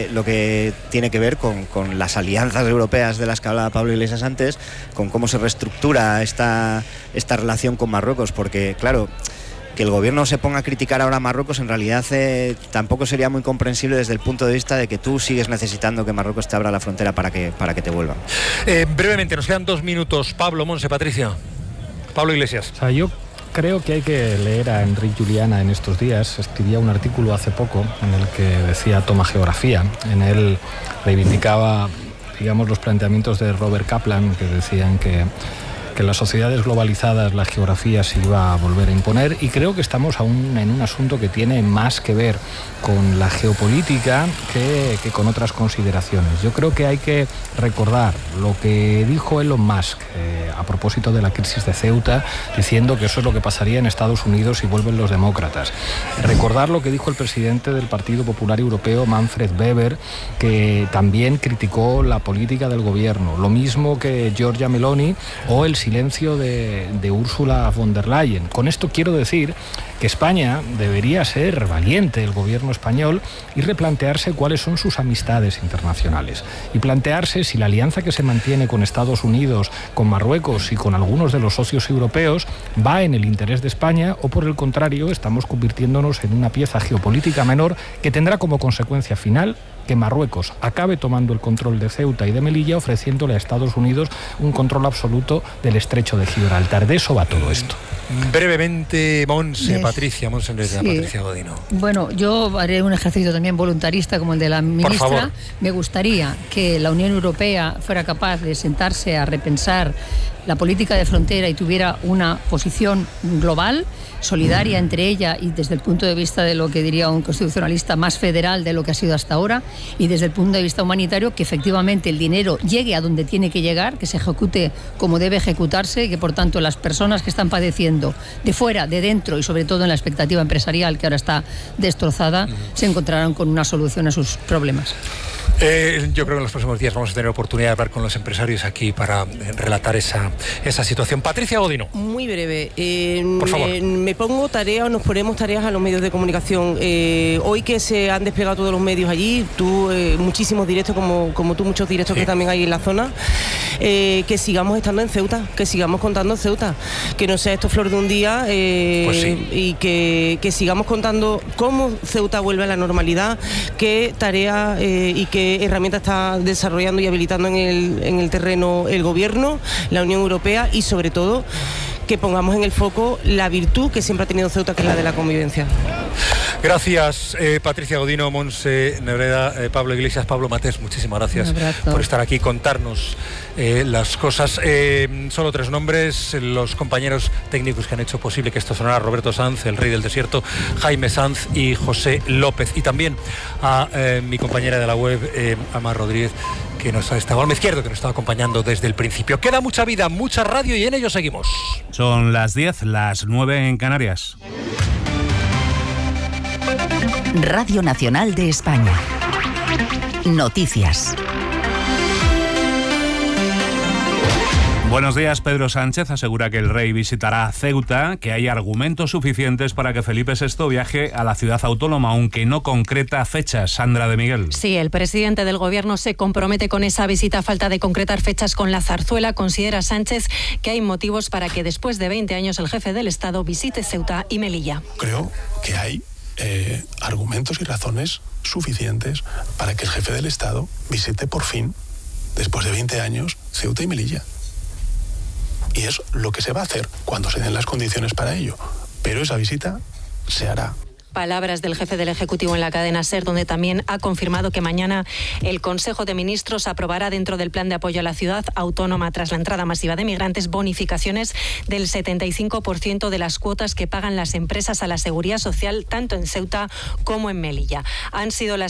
que tiene que ver con las alianzas europeas de las que hablaba Pablo Iglesias antes, con cómo se reestructura esta relación con Marruecos, porque claro, que el gobierno se ponga a criticar ahora a Marruecos en realidad tampoco sería muy comprensible desde el punto de vista de que tú sigues necesitando que Marruecos te abra la frontera para que te vuelvan. Brevemente, nos quedan 2 minutos. Pablo, Monse, Patricia. Pablo Iglesias. O sea, yo creo que hay que leer a Enric Juliana en estos días. Escribía un artículo hace poco en el que decía toma geografía. En él reivindicaba, digamos, los planteamientos de Robert Kaplan, que decían que en las sociedades globalizadas la geografía se iba a volver a imponer, y creo que estamos aún en un asunto que tiene más que ver con la geopolítica que con otras consideraciones. Yo creo que hay que recordar lo que dijo Elon Musk a propósito de la crisis de Ceuta, diciendo que eso es lo que pasaría en Estados Unidos si vuelven los demócratas. Recordar lo que dijo el presidente del Partido Popular Europeo, Manfred Weber, que también criticó la política del gobierno, lo mismo que Giorgia Meloni o el silencio de Ursula von der Leyen. Con esto quiero decir que España debería ser valiente, el gobierno español, y replantearse cuáles son sus amistades internacionales y plantearse si la alianza que se mantiene con Estados Unidos, con Marruecos y con algunos de los socios europeos va en el interés de España, o por el contrario estamos convirtiéndonos en una pieza geopolítica menor que tendrá como consecuencia final que Marruecos acabe tomando el control de Ceuta y de Melilla, ofreciéndole a Estados Unidos un control absoluto del estrecho de Gibraltar. De eso va todo esto. Brevemente, Monse, Patricia, Monse, sí. Patricia Godino. Bueno, yo haré un ejercicio también voluntarista como el de la ministra. Por favor. Me gustaría que la Unión Europea fuera capaz de sentarse a repensar la política de frontera y tuviera una posición global, solidaria entre ella y desde el punto de vista de lo que diría un constitucionalista más federal de lo que ha sido hasta ahora, y desde el punto de vista humanitario que efectivamente el dinero llegue a donde tiene que llegar, que se ejecute como debe ejecutarse, y que por tanto las personas que están padeciendo de fuera, de dentro y sobre todo en la expectativa empresarial que ahora está destrozada, se encontrarán con una solución a sus problemas. Yo creo que en los próximos días vamos a tener oportunidad de hablar con los empresarios aquí para relatar esa situación. Patricia Godino. Muy breve. Por favor. Me pongo tareas, nos ponemos tareas a los medios de comunicación. Hoy que se han desplegado todos los medios allí, tú muchísimos directos, como tú, muchos directos que también hay en la zona, que sigamos estando en Ceuta, que sigamos contando Ceuta, que no sea esto flor de un día, y que sigamos contando cómo Ceuta vuelve a la normalidad, qué tarea y qué herramientas está desarrollando y habilitando en el terreno el gobierno, la Unión Europea, y sobre todo que pongamos en el foco la virtud que siempre ha tenido Ceuta, que es la de la convivencia. Gracias, Patricia Godino, Monse Nebreda, Pablo Iglesias, Pablo Matés, muchísimas gracias por estar aquí, contarnos las cosas. Solo 3 nombres, los compañeros técnicos que han hecho posible que esto sonara: Roberto Sanz, el rey del desierto, Jaime Sanz y José López. Y también a mi compañera de la web, Amar Rodríguez, que nos ha estado a mi izquierdo, que nos está acompañando desde el principio. Queda mucha vida, mucha radio y en ello seguimos. Son las 10, las 9 en Canarias. Radio Nacional de España. Noticias. Buenos días. Pedro Sánchez asegura que el rey visitará Ceuta, que hay argumentos suficientes para que Felipe VI viaje a la ciudad autónoma, aunque no concreta fechas. Sandra de Miguel. Sí, el presidente del Gobierno se compromete con esa visita a falta de concretar fechas con la zarzuela. Considera Sánchez que hay motivos para que después de 20 años el jefe del Estado visite Ceuta y Melilla. Creo que hay argumentos y razones suficientes para que el jefe del Estado visite por fin, después de 20 años, Ceuta y Melilla. Y es lo que se va a hacer cuando se den las condiciones para ello. Pero esa visita se hará. Palabras del jefe del Ejecutivo en la cadena SER, donde también ha confirmado que mañana el Consejo de Ministros aprobará, dentro del plan de apoyo a la ciudad autónoma tras la entrada masiva de migrantes, bonificaciones del 75% de las cuotas que pagan las empresas a la Seguridad Social, tanto en Ceuta como en Melilla. Han sido las